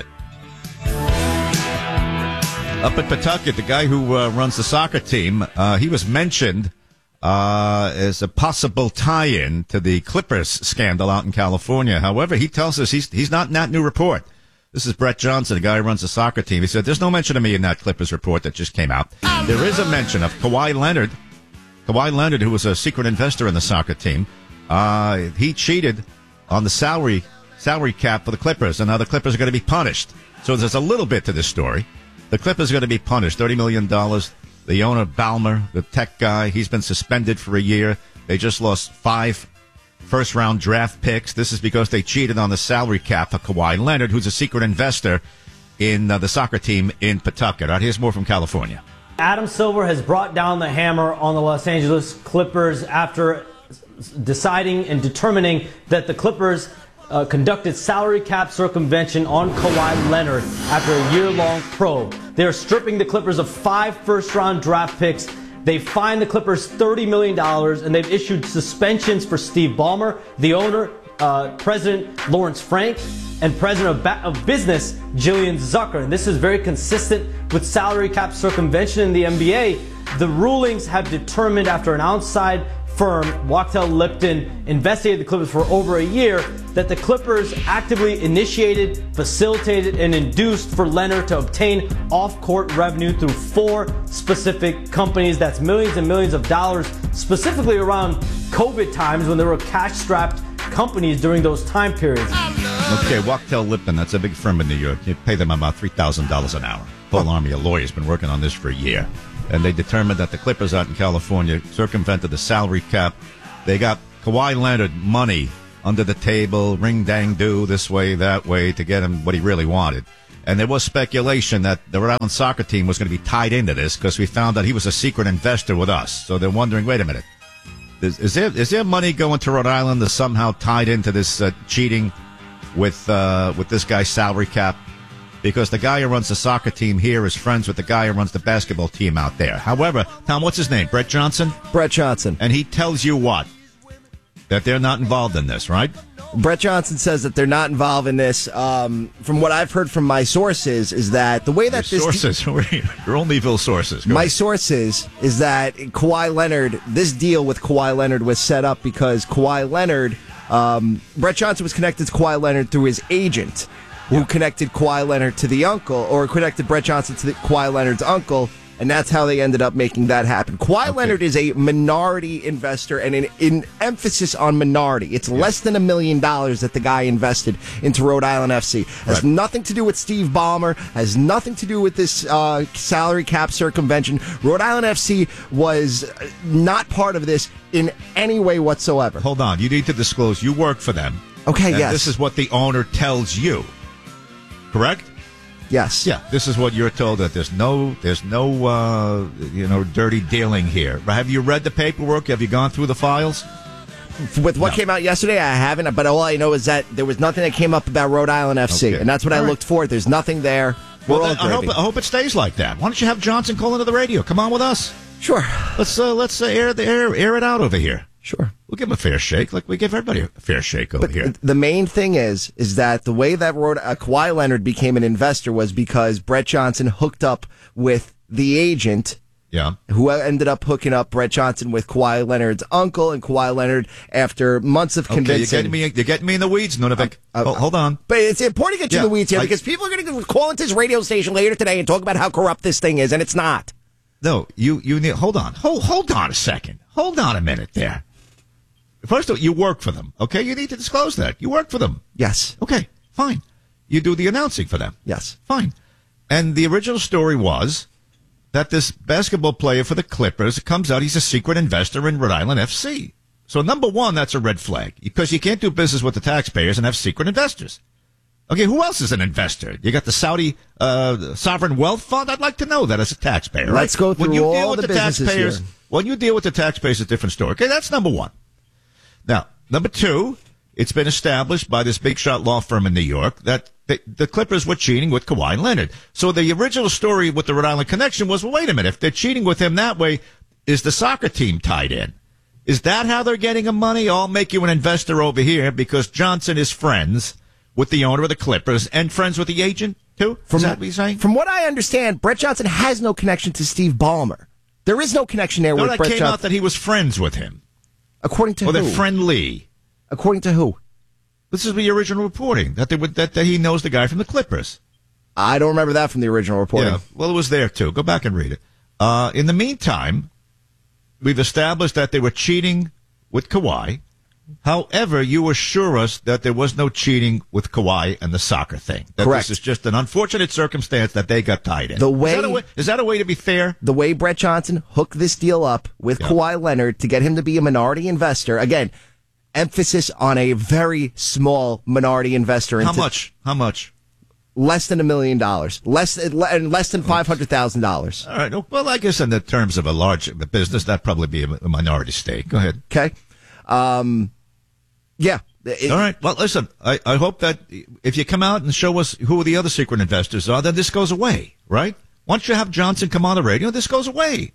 Speaker 9: Up at Pawtucket, the guy who runs the soccer team, he was mentioned as a possible tie-in to the Clippers scandal out in California. However, he tells us he's not in that new report. This is Brett Johnson, the guy who runs the soccer team. He said, there's no mention of me in that Clippers report that just came out. There is a mention of Kawhi Leonard. Kawhi Leonard, who was a secret investor in the soccer team, he cheated on the salary cap for the Clippers, and now the Clippers are going to be punished. So there's a little bit to this story. The Clippers are going to be punished, $30 million. The owner, Ballmer, the tech guy, he's been suspended for a year. They just lost 5 first-round draft picks. This is because they cheated on the salary cap for Kawhi Leonard, who's a secret investor in the soccer team in Pawtucket. All right, here's more from California.
Speaker 11: Adam Silver has brought down the hammer on the Los Angeles Clippers after deciding and determining that the Clippers conducted salary cap circumvention on Kawhi Leonard after a year-long probe. They're stripping the Clippers of 5 first-round draft picks. They fined the Clippers $30 million, and they've issued suspensions for Steve Ballmer, the owner, President Lawrence Frank, and President of Business Jillian Zucker. And this is very consistent with salary cap circumvention in the NBA. The rulings have determined, after an outside firm, Wachtell Lipton, investigated the Clippers for over a year, that the Clippers actively initiated, facilitated, and induced for Leonard to obtain off-court revenue through 4 specific companies. That's millions and millions of dollars, specifically around COVID times when there were cash-strapped companies during those time periods.
Speaker 9: Okay, Wachtell Lipton, that's a big firm in New York. You pay them about $3,000 an hour. Whole army of lawyers been working on this for a year. And they determined that the Clippers out in California circumvented the salary cap. They got Kawhi Leonard money under the table, ring-dang-do, this way, that way, to get him what he really wanted. And there was speculation that the Rhode Island soccer team was going to be tied into this because we found out he was a secret investor with us. So they're wondering, wait a minute, is there money going to Rhode Island that's somehow tied into this cheating with this guy's salary cap? Because the guy who runs the soccer team here is friends with the guy who runs the basketball team out there. However, Tom, what's his name? Brett Johnson?
Speaker 10: Brett Johnson.
Speaker 9: And he tells you what? That they're not involved in this, right?
Speaker 10: Brett Johnson says that they're not involved in this. From what I've heard from my sources is that the way that
Speaker 9: your sources, your own evil sources.
Speaker 10: My sources is that Kawhi Leonard, this deal with Kawhi Leonard was set up because Kawhi Leonard, Brett Johnson was connected to Kawhi Leonard through his agent, who connected Kawhi Leonard to the uncle, or connected Brett Johnson to Kawhi Leonard's uncle, and that's how they ended up making that happen. Kawhi Leonard is a minority investor, and an emphasis on minority. It's less than $1 million that the guy invested into Rhode Island FC. Has nothing to do with Steve Ballmer, has nothing to do with this salary cap circumvention. Rhode Island FC was not part of this in any way whatsoever.
Speaker 9: Hold on, you need to disclose you work for them.
Speaker 10: Okay,
Speaker 9: and
Speaker 10: yes.
Speaker 9: This is what the owner tells you. Correct?
Speaker 10: Yes.
Speaker 9: Yeah. This is what you're told, that there's no dirty dealing here. Have you read the paperwork? Have you gone through the files?
Speaker 10: With what came out yesterday, I haven't. But all I know is that there was nothing that came up about Rhode Island FC, and that's what I looked for. There's nothing there.
Speaker 9: Well, I hope it stays like that. Why don't you have Johnson call into the radio? Come on with us.
Speaker 10: Sure.
Speaker 9: Let's air it out over here.
Speaker 10: Sure.
Speaker 9: We'll give him a fair shake, like we give everybody a fair shake over here.
Speaker 10: The main thing is that the way that Kawhi Leonard became an investor was because Brett Johnson hooked up with the agent, who ended up hooking up Brett Johnson with Kawhi Leonard's uncle, and Kawhi Leonard, after months of convincing...
Speaker 9: You're getting me in the weeds, Nunavik. Hold on.
Speaker 10: But it's important to get you in the weeds here, because people are going to call into this radio station later today and talk about how corrupt this thing is, and it's not.
Speaker 9: No, you need... Hold on. Hold on a second. Hold on a minute there. First of all, you work for them, okay? You need to disclose that. You work for them.
Speaker 10: Yes.
Speaker 9: Okay, fine. You do the announcing for them.
Speaker 10: Yes.
Speaker 9: Fine. And the original story was that this basketball player for the Clippers, it comes out he's a secret investor in Rhode Island FC. So, number one, that's a red flag, because you can't do business with the taxpayers and have secret investors. Okay, who else is an investor? You got the Saudi Sovereign Wealth Fund? I'd like to know that as a taxpayer.
Speaker 10: Let's go through all the businesses
Speaker 9: taxpayers,
Speaker 10: here.
Speaker 9: When you deal with the taxpayers, it's a different story. Okay, that's number one. Now, number two, it's been established by this big shot law firm in New York that the Clippers were cheating with Kawhi Leonard. So the original story with the Rhode Island connection was, well, wait a minute, if they're cheating with him that way, is the soccer team tied in? Is that how they're getting him money? I'll make you an investor over here because Johnson is friends with the owner of the Clippers and friends with the agent, too? Is that what you're saying?
Speaker 10: From what I understand, Brett Johnson has no connection to Steve Ballmer. There is no connection there with Brett Johnson.
Speaker 9: That came out that he was friends with him.
Speaker 10: According to who?
Speaker 9: Or they're friendly.
Speaker 10: According to who?
Speaker 9: This is the original reporting, that he knows the guy from the Clippers.
Speaker 10: I don't remember that from the original reporting.
Speaker 9: Yeah, well, it was there, too. Go back and read it. In the meantime, we've established that they were cheating with Kawhi. However, you assure us that there was no cheating with Kawhi and the soccer thing. That
Speaker 10: Correct.
Speaker 9: This is just an unfortunate circumstance that they got tied in. Is that a way to be fair?
Speaker 10: The way Brett Johnson hooked this deal up with Kawhi Leonard to get him to be a minority investor, again, emphasis on a very small minority investor.
Speaker 9: How much?
Speaker 10: Less than $1 million. Less than $500,000.
Speaker 9: All right. Well, I guess in the terms of a large business, that'd probably be a minority stake. Go ahead.
Speaker 10: Okay. Yeah.
Speaker 9: All right. Well, listen, I hope that if you come out and show us who the other secret investors are, then this goes away, right? Once you have Johnson come on the radio, this goes away.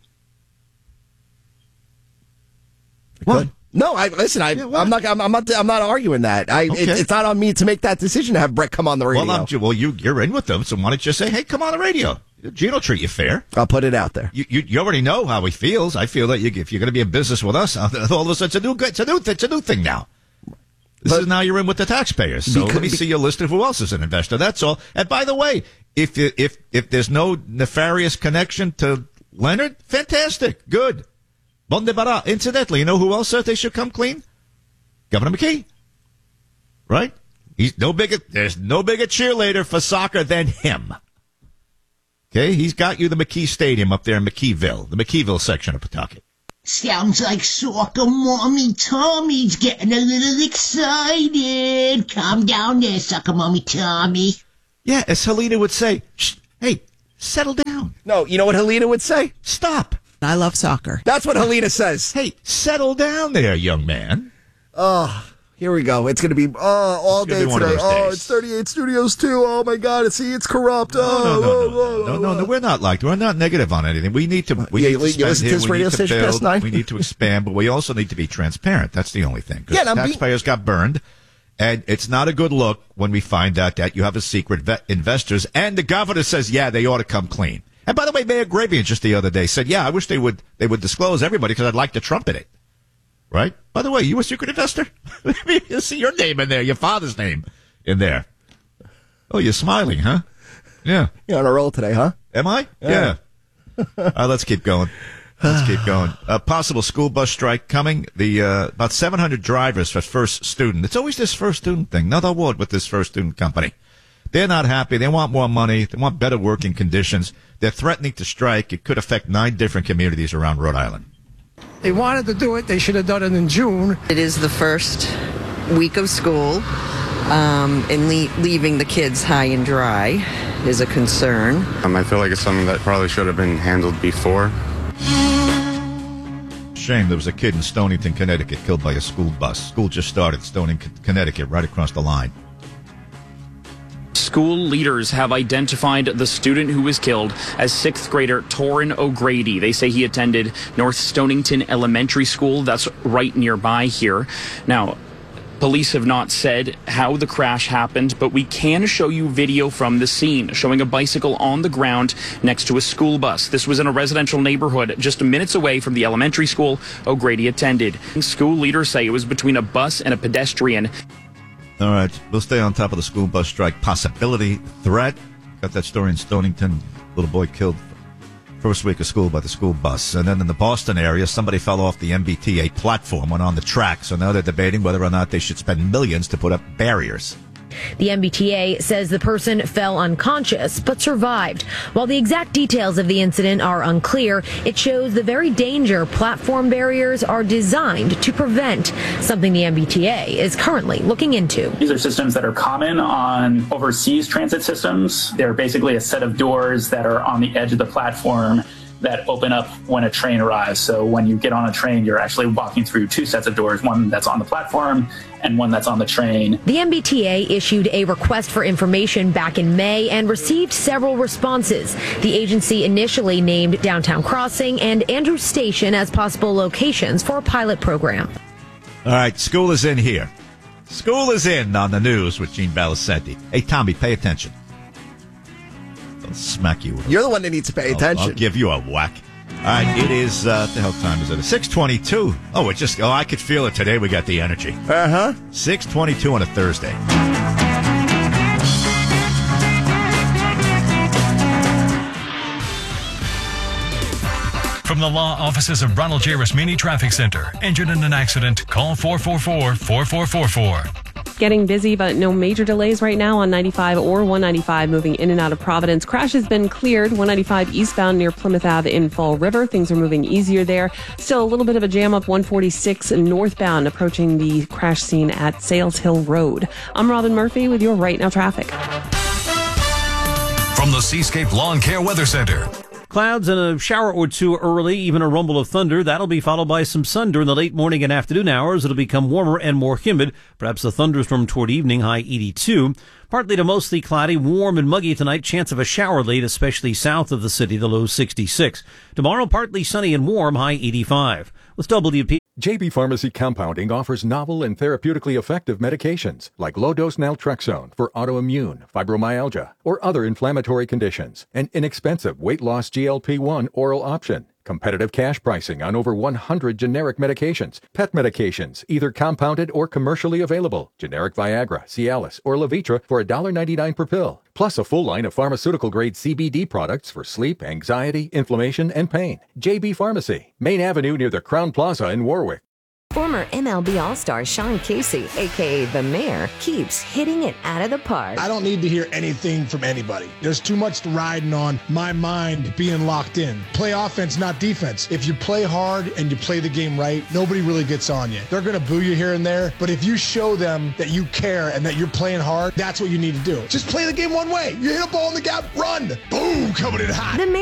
Speaker 9: What?
Speaker 10: No, I'm not arguing that. It's not on me to make that decision to have Brett come on the radio.
Speaker 9: Well, you're in with them, so why don't you say, hey, come on the radio? Gene will treat you fair.
Speaker 10: I'll put it out there.
Speaker 9: You already know how he feels. I feel that if you're going to be in business with us, all of a sudden it's a new thing now. This is now you're in with the taxpayers. So let me see your list of who else is an investor. That's all. And by the way, if there's no nefarious connection to Leonard, fantastic, good. Bon de bara. Incidentally, you know who else said they should come clean? Governor McKee. Right? There's no bigger cheerleader for soccer than him. Okay, he's got you the McKee Stadium up there in McKeeville, the McKeeville section of Pawtucket.
Speaker 18: Sounds like soccer mommy Tommy's getting a little excited. Calm down there, soccer mommy Tommy.
Speaker 9: Yeah, as Helena would say, hey, settle down.
Speaker 10: No, you know what Helena would say?
Speaker 9: Stop.
Speaker 20: I love soccer.
Speaker 10: That's what Helena says.
Speaker 9: Hey, settle down there, young man.
Speaker 10: Oh, here we go. It's going to be all day today. It's 38 Studios too. Oh my God! It's corrupt.
Speaker 9: No. We're not we're not negative on anything. We need to. We listen to this radio station past 9. We need to expand, but we also need to be transparent. That's the only thing. Yeah, taxpayers got burned, and it's not a good look when we find out that you have a secret investors, and the governor says, yeah, they ought to come clean. And by the way, Mayor Gravian just the other day said, yeah, I wish they would disclose everybody because I'd like to trumpet it. Right? By the way, you a secret investor? You see your name in there, your father's name in there. Oh, you're smiling, huh? Yeah.
Speaker 10: You're on a roll today, huh?
Speaker 9: Am I? Yeah. Let's keep going. A possible school bus strike coming. About 700 drivers for First Student. It's always this First Student thing. Another award with this First Student company. They're not happy. They want more money. They want better working conditions. They're threatening to strike. It could affect 9 different communities around Rhode Island.
Speaker 21: They wanted to do it. They should have done it in June.
Speaker 20: It is the first week of school, and leaving the kids high and dry is a concern.
Speaker 22: I feel like it's something that probably should have been handled before.
Speaker 9: Shame there was a kid in Stonington, Connecticut, killed by a school bus. School just started, Stonington, Connecticut, right across the line.
Speaker 23: School leaders have identified the student who was killed as 6th grader Torrin O'Grady. They say he attended North Stonington Elementary School. That's right nearby here. Now, police have not said how the crash happened, but we can show you video from the scene showing a bicycle on the ground next to a school bus. This was in a residential neighborhood just minutes away from the elementary school O'Grady attended. School leaders say it was between a bus and a pedestrian.
Speaker 9: All right, we'll stay on top of the school bus strike possibility, threat. Got that story in Stonington, little boy killed first week of school by the school bus. And then in the Boston area, somebody fell off the MBTA platform, went on the track. So now they're debating whether or not they should spend millions to put up barriers.
Speaker 24: The MBTA says the person fell unconscious but survived. While the exact details of the incident are unclear, it shows the very danger platform barriers are designed to prevent, something the MBTA is currently looking into.
Speaker 25: These are systems that are common on overseas transit systems. They're basically a set of doors that are on the edge of the platform that open up when a train arrives. So when you get on a train, you're actually walking through 2 sets of doors, one that's on the platform and one that's on the train.
Speaker 24: The MBTA issued a request for information back in May and received several responses. The agency initially named Downtown Crossing and Andrews Station as possible locations for a pilot program.
Speaker 9: All right, school is in here. School is in on the news with Gene Balicenti. Hey, Tommy, pay attention. I'll smack you.
Speaker 10: You're the one that needs to pay attention.
Speaker 9: I'll give you a whack. All right, it is, what the hell time is it? 6:22. I could feel it today. We got the energy. 6:22 on a Thursday.
Speaker 2: From the law offices of Ronald J. Rasmini Traffic Center. Injured in an accident? Call 444-4444.
Speaker 1: Getting busy, but no major delays right now on 95 or 195 moving in and out of Providence. Crash has been cleared. 195 eastbound near Plymouth Ave in Fall River. Things are moving easier there. Still a little bit of a jam up 146 northbound approaching the crash scene at Sales Hill Road. I'm Robin Murphy with your Right Now traffic.
Speaker 2: From the Seascape Lawn Care Weather Center.
Speaker 13: Clouds and a shower or two early, even a rumble of thunder. That'll be followed by some sun during the late morning and afternoon hours. It'll become warmer and more humid. Perhaps a thunderstorm toward evening, high 82. Partly to mostly cloudy, warm and muggy tonight. Chance of a shower late, especially south of the city, the low 66. Tomorrow, partly sunny and warm, high 85. With WP.
Speaker 3: JB Pharmacy Compounding offers novel and therapeutically effective medications like low-dose naltrexone for autoimmune, fibromyalgia, or other inflammatory conditions. An inexpensive weight-loss GLP-1 oral option. Competitive cash pricing on over 100 generic medications. Pet medications, either compounded or commercially available. Generic Viagra, Cialis, or Levitra for $1.99 per pill. Plus a full line of pharmaceutical-grade CBD products for sleep, anxiety, inflammation, and pain. JB Pharmacy, Main Avenue near the Crown Plaza in Warwick.
Speaker 14: Former MLB All-Star Sean Casey, a.k.a. The Mayor, keeps hitting it out of the park.
Speaker 15: I don't need to hear anything from anybody. There's too much riding on my mind being locked in. Play offense, not defense. If you play hard and you play the game right, nobody really gets on you. They're going to boo you here and there, but if you show them that you care and that you're playing hard, that's what you need to do. Just play the game one way. You hit a ball in the gap, run. Boom, coming in hot.